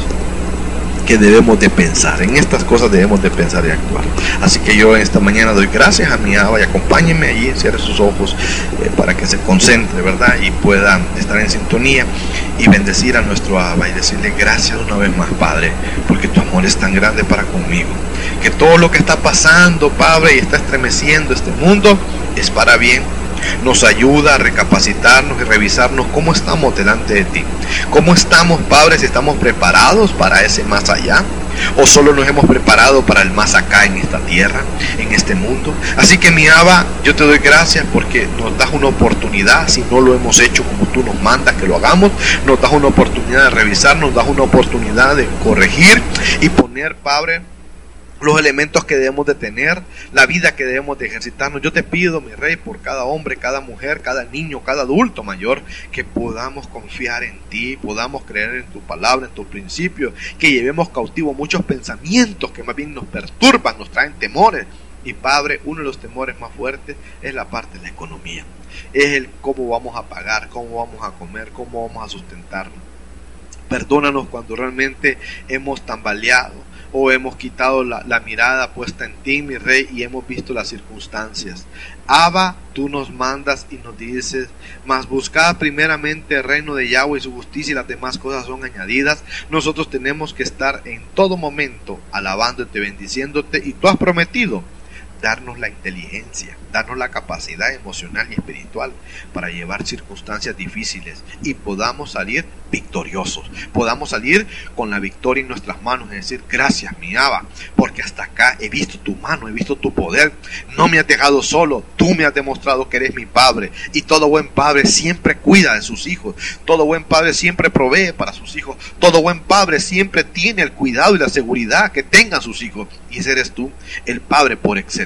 que debemos de pensar, en estas cosas debemos de pensar y actuar. Así que yo esta mañana doy gracias a mi Abba y acompáñenme allí, cierre sus ojos eh, para que se concentre, ¿verdad? Y pueda estar en sintonía y bendecir a nuestro Abba y decirle gracias una vez más, Padre, porque tu amor es tan grande para conmigo, que todo lo que está pasando, Padre, y está estremeciendo este mundo es para bien. Nos ayuda a recapacitarnos y revisarnos cómo estamos delante de ti. ¿Cómo estamos, Padre? Si estamos preparados para ese más allá, o solo nos hemos preparado para el más acá en esta tierra, en este mundo. Así que mi Abba, yo te doy gracias porque nos das una oportunidad. Si no lo hemos hecho como tú nos mandas que lo hagamos, nos das una oportunidad de revisar, nos das una oportunidad de corregir y poner, Padre, los elementos que debemos de tener, la vida que debemos de ejercitarnos. Yo te pido, mi Rey, por cada hombre, cada mujer, cada niño, cada adulto mayor, que podamos confiar en ti, podamos creer en tu palabra, en tus principios, que llevemos cautivo muchos pensamientos que más bien nos perturban, nos traen temores. Y Padre, uno de los temores más fuertes es la parte de la economía, es el cómo vamos a pagar, cómo vamos a comer, cómo vamos a sustentarnos. Perdónanos cuando realmente hemos tambaleado o hemos quitado la, la mirada puesta en ti, mi Rey, y hemos visto las circunstancias. Abba, tú nos mandas y nos dices, mas buscad primeramente el reino de Yahweh y su justicia, y las demás cosas son añadidas. Nosotros tenemos que estar en todo momento alabándote, bendiciéndote, y tú has prometido darnos la inteligencia, darnos la capacidad emocional y espiritual para llevar circunstancias difíciles y podamos salir victoriosos, podamos salir con la victoria en nuestras manos, es decir, gracias mi Abba, porque hasta acá he visto tu mano, he visto tu poder, no me has dejado solo, tú me has demostrado que eres mi Padre, y todo buen Padre siempre cuida de sus hijos, todo buen Padre siempre provee para sus hijos, todo buen Padre siempre tiene el cuidado y la seguridad que tengan sus hijos, y ese eres tú, el Padre por excelencia.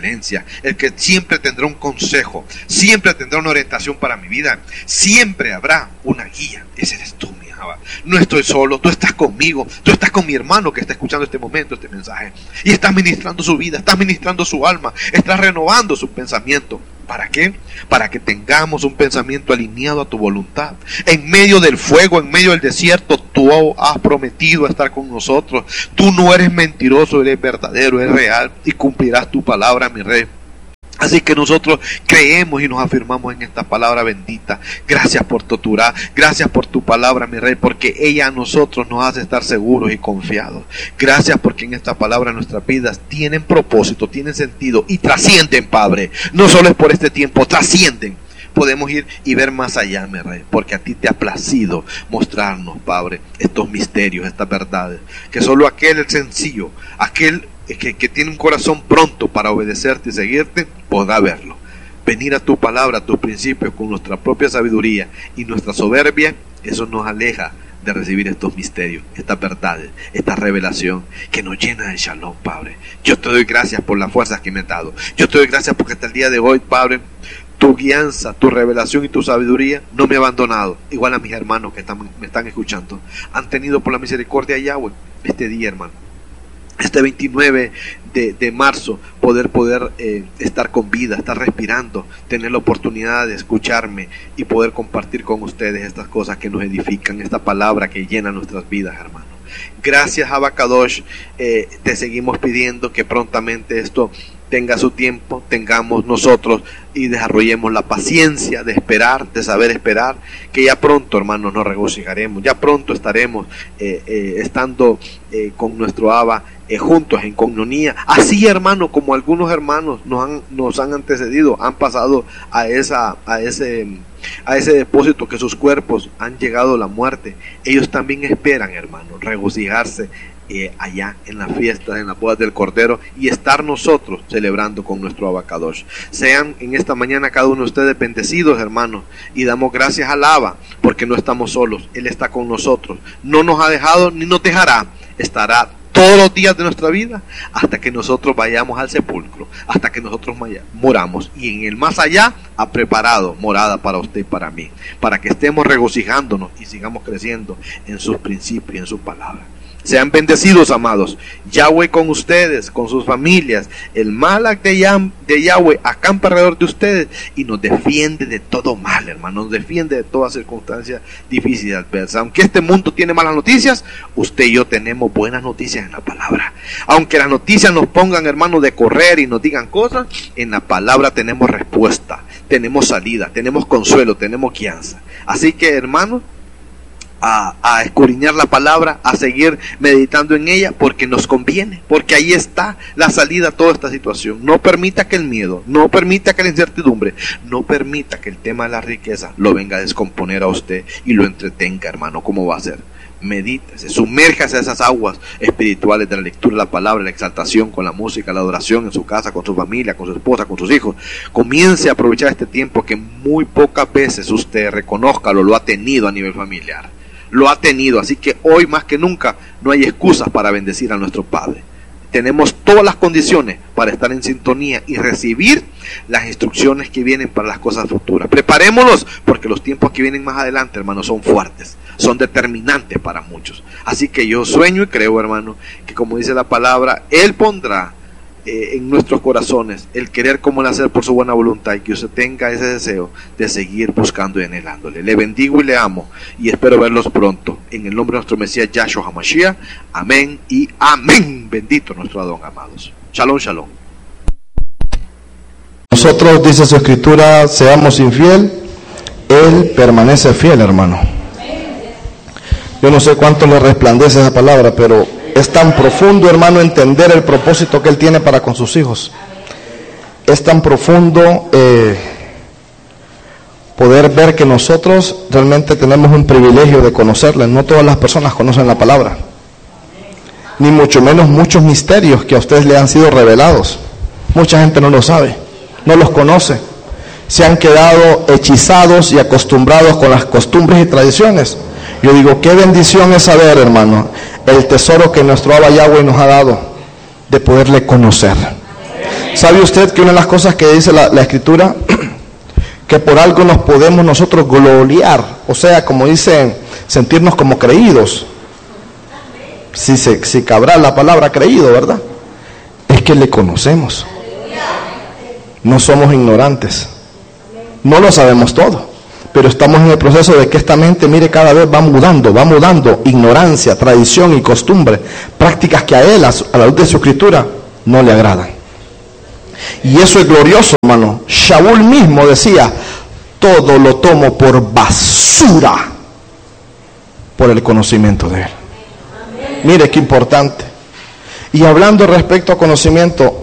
sugerencia, el que siempre tendrá un consejo, siempre tendrá una orientación para mi vida, siempre habrá una guía. Ese eres tú, mi Abba. No estoy solo, tú estás conmigo, tú estás con mi hermano que está escuchando este momento, este mensaje, y estás ministrando su vida, estás ministrando su alma, estás renovando su pensamiento. ¿Para qué? Para que tengamos un pensamiento alineado a tu voluntad. En medio del fuego, en medio del desierto, tú has prometido estar con nosotros. Tú no eres mentiroso, eres verdadero, eres real y cumplirás tu palabra, mi Rey. Así que nosotros creemos y nos afirmamos en esta palabra bendita. Gracias por tu Torá, gracias por tu palabra, mi Rey, porque ella a nosotros nos hace estar seguros y confiados. Gracias porque en esta palabra nuestras vidas tienen propósito, tienen sentido y trascienden, Padre. No solo es por este tiempo, trascienden. Podemos ir y ver más allá, mi Rey, porque a ti te ha placido mostrarnos, Padre, estos misterios, estas verdades, que solo aquel es sencillo, aquel Que, que tiene un corazón pronto para obedecerte y seguirte, podrá verlo. Venir a tu palabra, a tus principios con nuestra propia sabiduría y nuestra soberbia, eso nos aleja de recibir estos misterios, estas verdades, esta revelación que nos llena de shalom, Padre. Yo te doy gracias por las fuerzas que me has dado. Yo te doy gracias porque hasta el día de hoy, Padre, tu guianza, tu revelación y tu sabiduría no me ha abandonado. Igual a mis hermanos que están, me están escuchando, han tenido por la misericordia de Yahweh este día, hermano. Este veintinueve de, de marzo, poder poder eh, estar con vida, estar respirando, tener la oportunidad de escucharme y poder compartir con ustedes estas cosas que nos edifican, esta palabra que llena nuestras vidas, hermano. Gracias, Abba Kadosh, eh, te seguimos pidiendo que prontamente esto tenga su tiempo, tengamos nosotros y desarrollemos la paciencia de esperar, de saber esperar, que ya pronto, hermanos, nos regocijaremos, ya pronto estaremos eh, eh, estando eh, con nuestro Abba eh, juntos en coinonía, así, hermano, como algunos hermanos nos han, nos han antecedido, han pasado a esa, a ese, a ese depósito que sus cuerpos han llegado a la muerte. Ellos también esperan, hermano, regocijarse Eh, allá en las fiestas, en las bodas del Cordero, y estar nosotros celebrando con nuestro Abba Kadosh. Sean en esta mañana cada uno de ustedes bendecidos, hermanos, y damos gracias al Abba porque no estamos solos, Él está con nosotros, no nos ha dejado ni nos dejará, estará todos los días de nuestra vida hasta que nosotros vayamos al sepulcro, hasta que nosotros moramos, y en el más allá ha preparado morada para usted y para mí, para que estemos regocijándonos y sigamos creciendo en sus principios y en su palabra. Sean bendecidos, amados. Yahweh con ustedes, con sus familias. El Malak de, Yam, de Yahweh acampa alrededor de ustedes y nos defiende de todo mal, hermano. Nos defiende de toda circunstancia difícil y adversa. Aunque este mundo tiene malas noticias, usted y yo tenemos buenas noticias en la palabra. Aunque las noticias nos pongan, hermanos, de correr y nos digan cosas, en la palabra tenemos respuesta, tenemos salida, tenemos consuelo, tenemos guianza. Así que, hermanos, A, a escudriñar la palabra, a seguir meditando en ella, porque nos conviene, porque ahí está la salida a toda esta situación. No permita que el miedo, no permita que la incertidumbre, no permita que el tema de la riqueza lo venga a descomponer a usted y lo entretenga, hermano. ¿Cómo va a ser? Medítese, sumérjase a esas aguas espirituales de la lectura de la palabra, la exaltación con la música, la adoración en su casa, con su familia, con su esposa, con sus hijos. Comience a aprovechar este tiempo que muy pocas veces usted, reconózcalo, lo ha tenido a nivel familiar. Lo ha tenido, así que hoy más que nunca no hay excusas para bendecir a nuestro Padre. Tenemos todas las condiciones para estar en sintonía y recibir las instrucciones que vienen para las cosas futuras. Preparémonos, porque los tiempos que vienen más adelante, hermanos, son fuertes, son determinantes para muchos. Así que yo sueño y creo, hermano, que como dice la palabra, Él pondrá Eh, en nuestros corazones el querer como el hacer por su buena voluntad, y que usted tenga ese deseo de seguir buscando y anhelándole. Le bendigo y le amo y espero verlos pronto en el nombre de nuestro Mesías Yahshua HaMashiach. Amén y amén. Bendito nuestro Adón, amados. Shalom, shalom. Nosotros, dice su escritura, seamos infiel, Él permanece fiel, hermano. Yo no sé cuánto le resplandece esa palabra, pero es tan profundo, hermano, entender el propósito que Él tiene para con sus hijos. Es tan profundo eh, poder ver que nosotros realmente tenemos un privilegio de conocerle. No todas las personas conocen la palabra, ni mucho menos muchos misterios que a ustedes le han sido revelados. Mucha gente no lo sabe, no los conoce. Se han quedado hechizados y acostumbrados con las costumbres y tradiciones. Yo digo, qué bendición es saber, hermano, el tesoro que nuestro Abba Yahweh nos ha dado, de poderle conocer. ¿Sabe usted que una de las cosas que dice la, la Escritura, que por algo nos podemos nosotros gloriar, o sea, como dicen, sentirnos como creídos, si, se, si cabrá la palabra creído, ¿verdad? Es que le conocemos, no somos ignorantes, no lo sabemos todo, pero estamos en el proceso de que esta mente, mire, cada vez va mudando, va mudando, ignorancia, tradición y costumbre, prácticas que a él, a, a la luz de su Escritura, no le agradan. Y eso es glorioso, hermano. Shaul mismo decía, todo lo tomo por basura por el conocimiento de él. Mire qué importante. Y hablando respecto a conocimiento,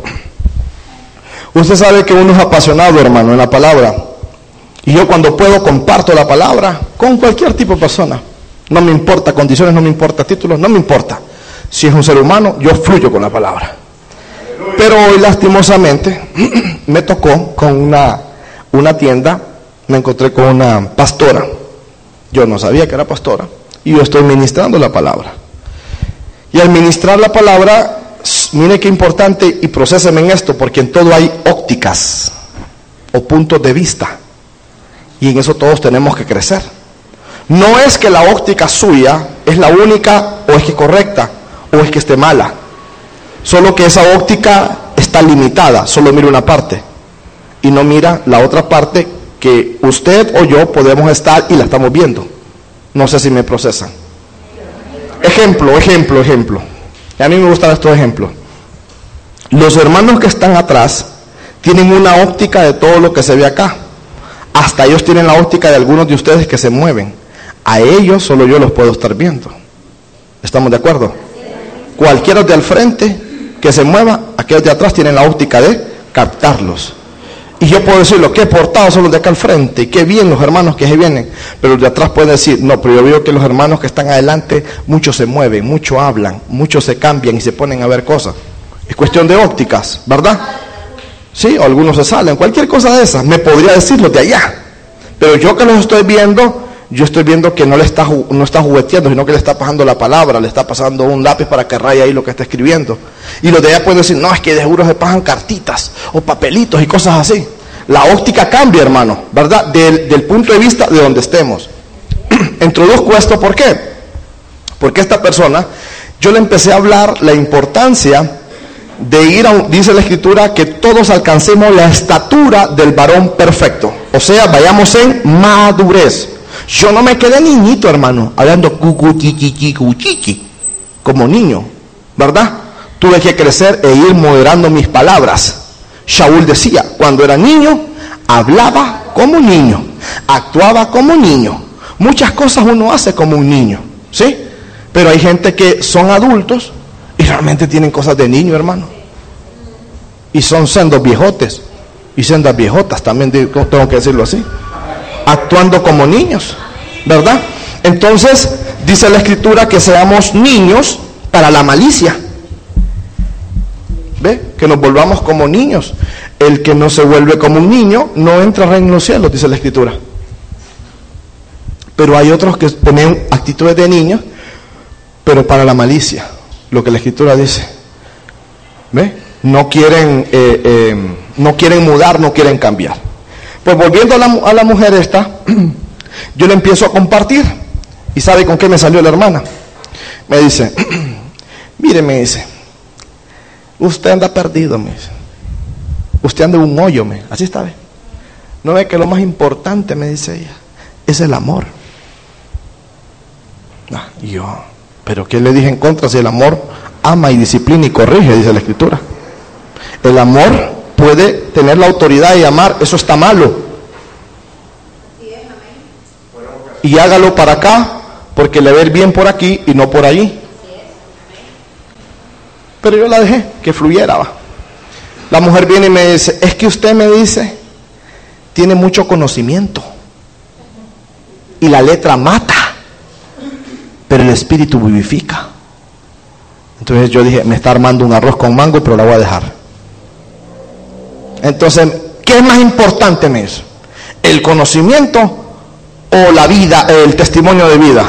usted sabe que uno es apasionado, hermano, en la palabra. Y yo cuando puedo comparto la palabra con cualquier tipo de persona. No me importa condiciones, no me importa títulos, no me importa. Si es un ser humano, yo fluyo con la palabra. Pero hoy lastimosamente me tocó con una, una tienda, me encontré con una pastora. Yo no sabía que era pastora y yo estoy ministrando la palabra. Y al ministrar la palabra, mire qué importante, y procéseme en esto, porque en todo hay ópticas o puntos de vista. Y en eso todos tenemos que crecer. No es que la óptica suya es la única, o es que es correcta, o es que esté mala. Solo que esa óptica está limitada, solo mira una parte. Y no mira la otra parte que usted o yo podemos estar y la estamos viendo. No sé si me procesan. Ejemplo, ejemplo, ejemplo. Y a mí me gustan estos ejemplos. Los hermanos que están atrás tienen una óptica de todo lo que se ve acá. Hasta ellos tienen la óptica de algunos de ustedes que se mueven. A ellos solo yo los puedo estar viendo. ¿Estamos de acuerdo? Cualquiera de al frente que se mueva, aquellos de atrás tienen la óptica de captarlos. Y yo puedo decirlo, qué portados son los de acá al frente, y qué bien los hermanos que se vienen. Pero los de atrás pueden decir, no, pero yo veo que los hermanos que están adelante, muchos se mueven, muchos hablan, muchos se cambian y se ponen a ver cosas. Es cuestión de ópticas, ¿verdad? Sí, o algunos se salen, cualquier cosa de esas, me podría decir los de allá. Pero yo que los estoy viendo, yo estoy viendo que no le está, no está jugueteando, sino que le está pasando la palabra, le está pasando un lápiz para que raye ahí lo que está escribiendo. Y los de allá pueden decir, no, es que de seguro se pasan cartitas o papelitos y cosas así. La óptica cambia, hermano, ¿verdad? Del, del punto de vista de donde estemos. Introduzco esto, ¿por qué? Porque esta persona, yo le empecé a hablar la importancia de ir a, un, dice la Escritura, que todos alcancemos la estatura del varón perfecto. O sea, vayamos en madurez. Yo no me quedé niñito, hermano, hablando como niño, ¿verdad? Tuve que crecer e ir moderando mis palabras. Shaul decía, cuando era niño, hablaba como niño, actuaba como niño. Muchas cosas uno hace como un niño, ¿sí? Pero hay gente que son adultos y realmente tienen cosas de niño, hermano. Y son sendos viejotes y sendas viejotas, también tengo que decirlo así. Actuando como niños, ¿verdad? Entonces, dice la Escritura que seamos niños para la malicia. ¿Ve? Que nos volvamos como niños. El que no se vuelve como un niño no entra al reino de los cielos, dice la Escritura. Pero hay otros que tienen actitudes de niños, pero para la malicia, lo que la Escritura dice. ¿Ve? No quieren, eh, eh, no quieren mudar, no quieren cambiar. Pues volviendo a la, a la mujer esta, yo le empiezo a compartir. ¿Y sabe con qué me salió la hermana? Me dice, mire, me dice, usted anda perdido, me dice. Usted anda en un hoyo, me. Así está, ¿ve? No ve que lo más importante, me dice ella, es el amor. Ah, y yo, ¿pero qué le dije en contra si el amor ama y disciplina y corrige? Dice la Escritura. El amor puede tener la autoridad de amar, eso está malo. Y hágalo para acá, porque le ve bien por aquí y no por allí. Pero yo la dejé que fluyera, va. La mujer viene y me dice, es que usted me dice, tiene mucho conocimiento y la letra mata, pero el espíritu vivifica. Entonces yo dije, me está armando un arroz con mango, pero la voy a dejar. Entonces, ¿qué es más importante, me dice? ¿El conocimiento o la vida, el testimonio de vida?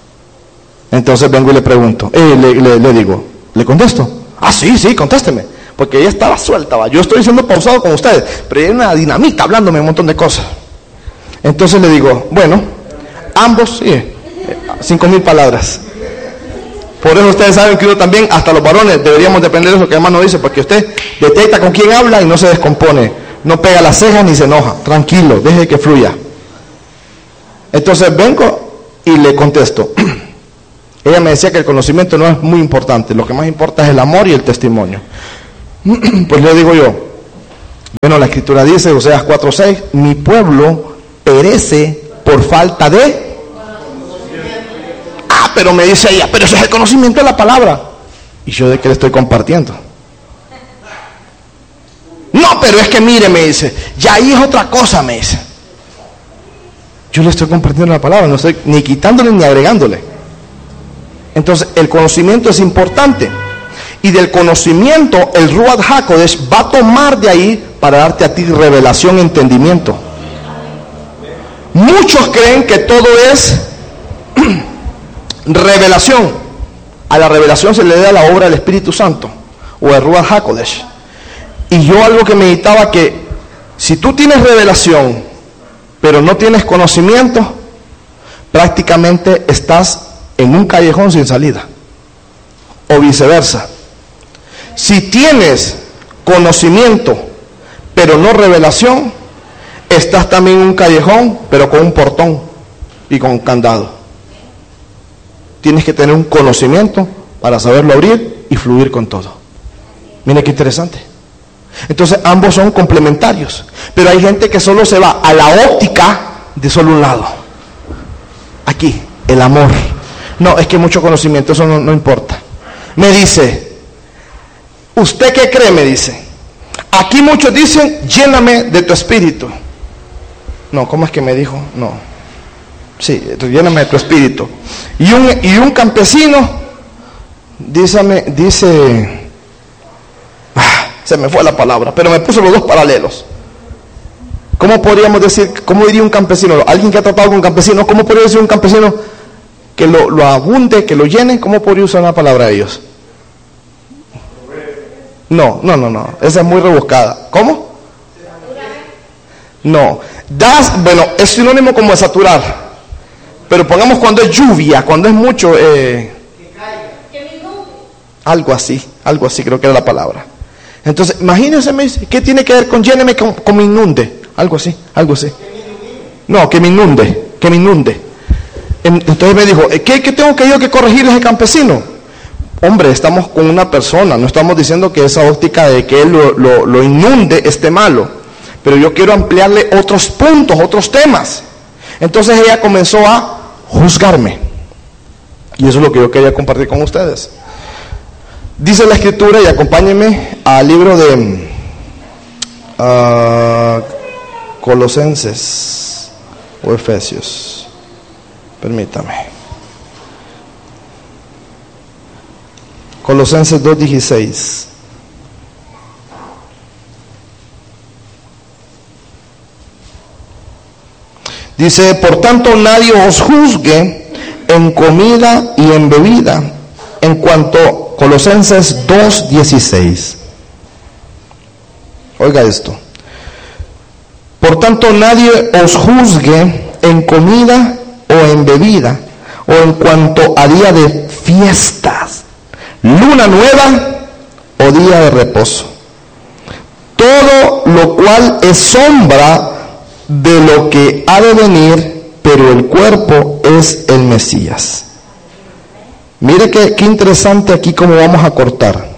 Entonces vengo y le pregunto, eh, le, le, le digo, ¿le contesto? Ah, sí, sí, contésteme. porque ella estaba suelta, ¿va? Yo estoy siendo pausado con ustedes, pero ella era una dinamita hablándome un montón de cosas. Entonces le digo, bueno, ambos, sí, cinco mil palabras. Por eso ustedes saben que uno también, hasta los varones, deberíamos depender de eso que el hermano dice, porque usted detecta con quién habla y no se descompone, no pega las cejas ni se enoja, tranquilo, deje que fluya. Entonces vengo y le contesto. Ella me decía que el conocimiento no es muy importante, lo que más importa es el amor y el testimonio. Pues le digo yo, bueno, la escritura dice, Oseas cuatro seis, mi pueblo perece por falta de... Ah, pero me dice ella, pero eso es el conocimiento de la palabra. ¿Y yo de qué le estoy compartiendo? No, pero es que mire, me dice, ya ahí es otra cosa, me dice. Yo le estoy compartiendo la palabra, no estoy ni quitándole ni agregándole. Entonces, el conocimiento es importante. Y del conocimiento, el Ruach HaKodesh va a tomar de ahí para darte a ti revelación, entendimiento. Muchos creen que todo es revelación. A la revelación se le da la obra del Espíritu Santo o el Ruach HaKodesh. Y yo algo que meditaba, que si tú tienes revelación pero no tienes conocimiento, prácticamente estás en un callejón sin salida, o viceversa. Si tienes conocimiento pero no revelación, estás también en un callejón pero con un portón y con un candado. Tienes que tener un conocimiento para saberlo abrir y fluir con todo. Mire qué interesante. Entonces ambos son complementarios, pero hay gente que solo se va a la óptica de solo un lado. Aquí, el amor. No, es que mucho conocimiento, eso no, no importa. Me dice, ¿usted qué cree? Me dice, aquí muchos dicen, lléname de tu espíritu. No, ¿cómo es que me dijo? No. Sí, lléname de tu espíritu. Y un, y un campesino, dísame, dice... Se me fue la palabra, pero me puso los dos paralelos. ¿Cómo podríamos decir, cómo diría un campesino? Alguien que ha tratado con un campesino, ¿cómo podría decir un campesino que lo, lo abunde, que lo llene? ¿Cómo podría usar una palabra de ellos? No, no, no, no. Esa es muy rebuscada. ¿Cómo? No. Das, bueno, es sinónimo como de saturar. Pero pongamos cuando es lluvia, cuando es mucho, eh, algo así, algo así creo que era la palabra. Entonces, imagínense, me dice, ¿qué tiene que ver con lléneme con, con me inunde? Algo así, algo así. No, que me inunde, que me inunde. Entonces me dijo, ¿qué, qué tengo que yo que corregirle a ese campesino? Hombre, estamos con una persona, no estamos diciendo que esa óptica de que él lo, lo, lo inunde esté malo. Pero yo quiero ampliarle otros puntos, otros temas. Entonces ella comenzó a juzgarme. Y eso es lo que yo quería compartir con ustedes. Dice la escritura, y acompáñenme al libro de uh, Colosenses o Efesios. Permítame. Colosenses dos dieciséis. Dice, por tanto nadie os juzgue en comida y en bebida, en cuanto Colosenses dos dieciséis. Oiga esto. Por tanto, nadie os juzgue en comida o en bebida, o en cuanto a día de fiestas, luna nueva o día de reposo. Todo lo cual es sombra de lo que ha de venir, pero el cuerpo es el Mesías. Mire qué, qué interesante aquí cómo vamos a cortar.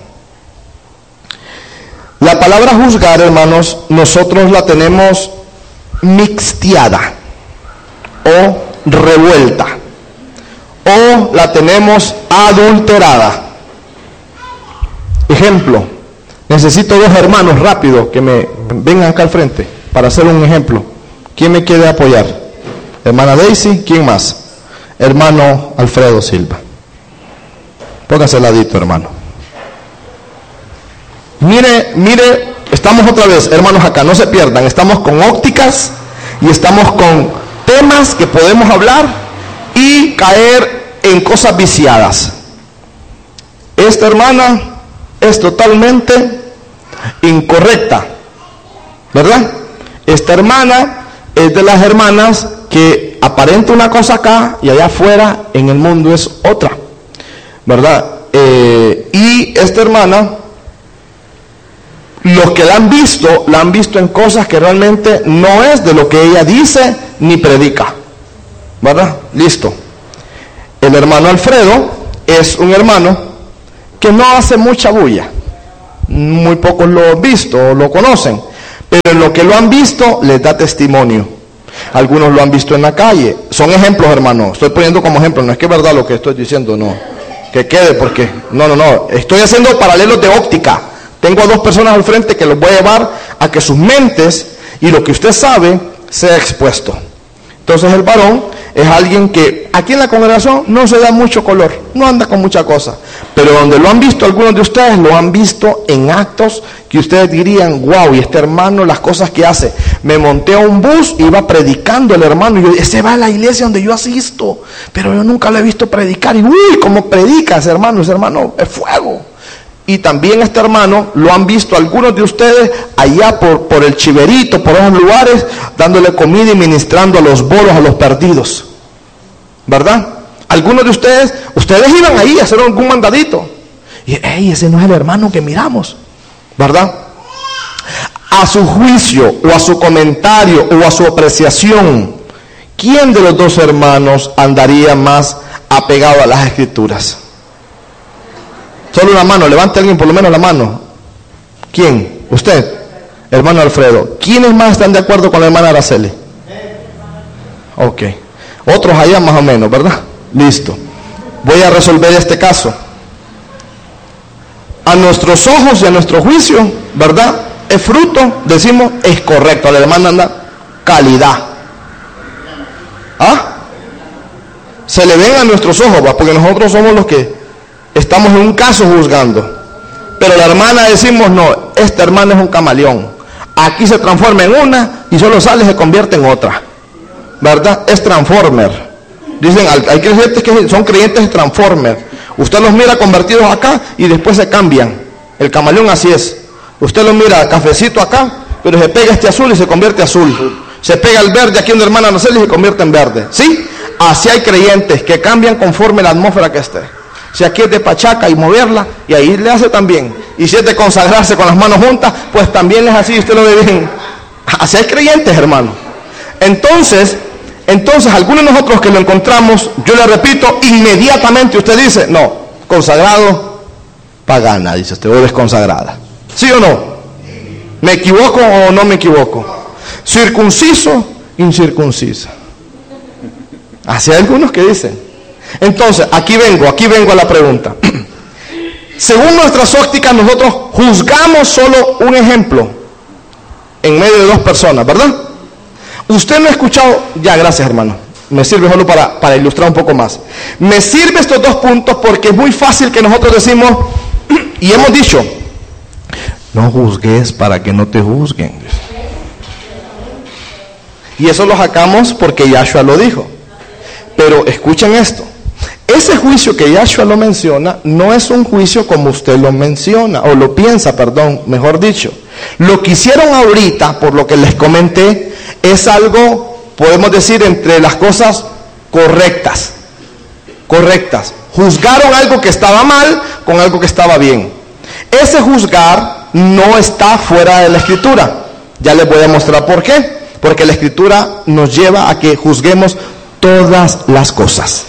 La palabra juzgar, hermanos, nosotros la tenemos mixteada o revuelta, o la tenemos adulterada. Ejemplo, necesito dos hermanos rápido que me vengan acá al frente para hacer un ejemplo. ¿Quién me quiere apoyar? Hermana Daisy, ¿quién más? Hermano Alfredo Silva. Póngase al ladito, hermano. Mire, mire, estamos otra vez, hermanos, acá, no se pierdan. Estamos con ópticas y estamos con temas que podemos hablar y caer en cosas viciadas. Esta hermana es totalmente incorrecta, ¿verdad? Esta hermana es de las hermanas que aparenta una cosa acá y allá afuera en el mundo es otra, ¿verdad? Eh, y esta hermana, los que la han visto, la han visto en cosas que realmente no es de lo que ella dice ni predica, ¿verdad? Listo. El hermano Alfredo es un hermano que no hace mucha bulla, muy pocos lo han visto o lo conocen, pero en lo que lo han visto les da testimonio. Algunos lo han visto en la calle, son ejemplos, hermano, estoy poniendo como ejemplo, no es que es verdad lo que estoy diciendo, no, que quede, porque, no, no, no, estoy haciendo paralelos de óptica. Tengo a dos personas al frente que los voy a llevar a que sus mentes y lo que usted sabe sea expuesto. Entonces el varón es alguien que aquí en la congregación no se da mucho color, no anda con mucha cosa, pero donde lo han visto algunos de ustedes, lo han visto en actos que ustedes dirían, wow, y este hermano, las cosas que hace. Me monté a un bus, iba predicando el hermano, y yo, ese va a la iglesia donde yo asisto, pero yo nunca lo he visto predicar, y uy, cómo predica ese hermano, ese hermano es fuego. Y también este hermano lo han visto algunos de ustedes allá por, por el Chiverito, por esos lugares, dándole comida y ministrando a los bolos, a los perdidos, ¿verdad? Algunos de ustedes, ustedes iban ahí a hacer algún mandadito y hey, ese no es el hermano que miramos, ¿verdad? A su juicio o a su comentario o a su apreciación, ¿quién de los dos hermanos andaría más apegado a las escrituras? Solo una mano, levante alguien por lo menos la mano. ¿Quién? Usted, hermano Alfredo. ¿Quiénes más están de acuerdo con la hermana Araceli? Ok. Otros allá más o menos, ¿verdad? Listo. Voy a resolver este caso. A nuestros ojos y a nuestro juicio, ¿verdad? Es fruto, decimos, es correcto. La hermana anda calidad. ¿Ah? Se le ven a nuestros ojos, ¿va? Porque nosotros somos los que estamos en un caso juzgando, pero la hermana decimos no, esta hermana es un camaleón, aquí se transforma en una y solo sale y se convierte en otra, ¿verdad? Es transformer. Dicen, hay creyentes que son creyentes de transformer, usted los mira convertidos acá y después se cambian. El camaleón así es, usted los mira cafecito acá, pero se pega este azul y se convierte azul, se pega el verde aquí donde hermana Araceli y se convierte en verde, ¿sí? Así hay creyentes que cambian conforme la atmósfera que esté. Si aquí es de pachaca y moverla, y ahí le hace también. Y si es de consagrarse con las manos juntas, pues también es así, usted lo ve bien. Así hay creyentes, hermano. Entonces, entonces, algunos de nosotros que lo encontramos, yo le repito, inmediatamente usted dice, no, consagrado, pagana, dice usted, o desconsagrada. ¿Sí o no? ¿Me equivoco o no me equivoco? Circunciso, incircuncisa. Así hay algunos que dicen. Entonces, aquí vengo, aquí vengo a la pregunta. Según nuestras ópticas, nosotros juzgamos solo un ejemplo en medio de dos personas, ¿verdad? Usted no ha escuchado, ya, gracias hermano, me sirve solo para, para ilustrar un poco más. Me sirve estos dos puntos porque es muy fácil que nosotros decimos, y hemos dicho, no juzgues para que no te juzguen. Y eso lo sacamos porque Yahshua lo dijo. Pero escuchen esto. Ese juicio que Yahshua lo menciona no es un juicio como usted lo menciona, o lo piensa, perdón, mejor dicho. Lo que hicieron ahorita, por lo que les comenté, es algo, podemos decir, entre las cosas correctas. Correctas. Juzgaron algo que estaba mal con algo que estaba bien. Ese juzgar no está fuera de la Escritura. Ya les voy a mostrar por qué. Porque la Escritura nos lleva a que juzguemos todas las cosas.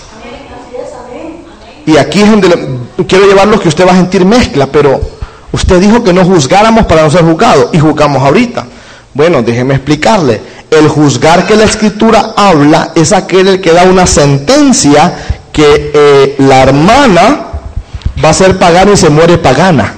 Y aquí es donde le, quiero llevarlo, que usted va a sentir mezcla, pero usted dijo que no juzgáramos para no ser juzgados, y juzgamos ahorita. Bueno, déjeme explicarle. El juzgar que la Escritura habla es aquel el que da una sentencia que eh, la hermana va a ser pagana y se muere pagana.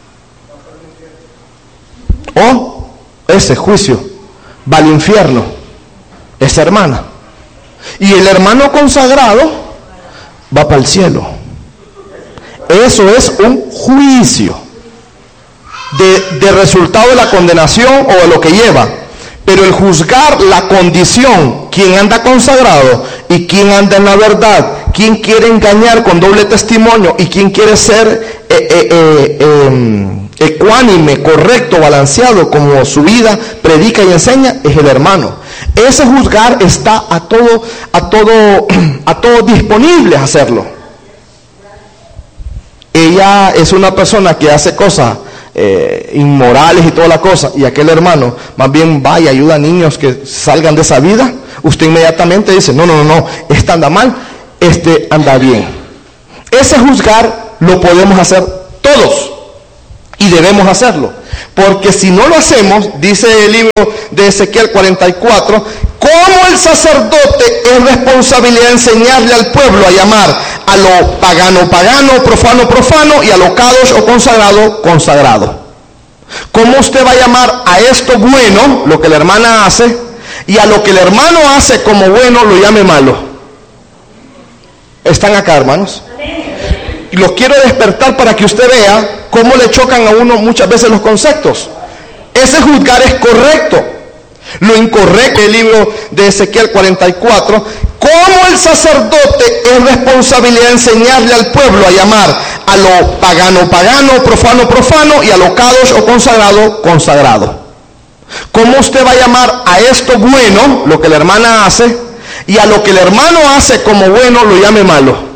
O ese juicio va al infierno, esa hermana. Y el hermano consagrado va para el cielo. Eso es un juicio de, de resultado de la condenación o de lo que lleva. Pero el juzgar la condición, quién anda consagrado y quién anda en la verdad, quién quiere engañar con doble testimonio y quién quiere ser eh, eh, eh, eh, ecuánime, correcto, balanceado, como su vida predica y enseña, es el hermano. Ese juzgar está a todo, a todo, a todo disponible a hacerlo. Ella es una persona que hace cosas eh, inmorales y toda la cosa, y aquel hermano más bien va y ayuda a niños que salgan de esa vida. Usted inmediatamente dice, no, no, no, no, este anda mal, este anda bien. Ese juzgar lo podemos hacer todos y debemos hacerlo, porque si no lo hacemos, dice el libro de Ezequiel cuarenta y cuatro, como el sacerdote es responsabilidad de enseñarle al pueblo a llamar a lo pagano pagano, profano profano, y a lo kadosh o consagrado consagrado. ¿Cómo usted va a llamar a esto bueno, lo que la hermana hace, y a lo que el hermano hace como bueno lo llame malo? ¿Están acá, hermanos? Y los quiero despertar para que usted vea cómo le chocan a uno muchas veces los conceptos. Ese juzgar es correcto. Lo incorrecto del libro de Ezequiel cuarenta y cuatro, como el sacerdote es responsabilidad de enseñarle al pueblo a llamar a lo pagano pagano, profano profano, y a lo kadosh o consagrado consagrado. ¿Cómo usted va a llamar a esto bueno, lo que la hermana hace, y a lo que el hermano hace como bueno lo llame malo?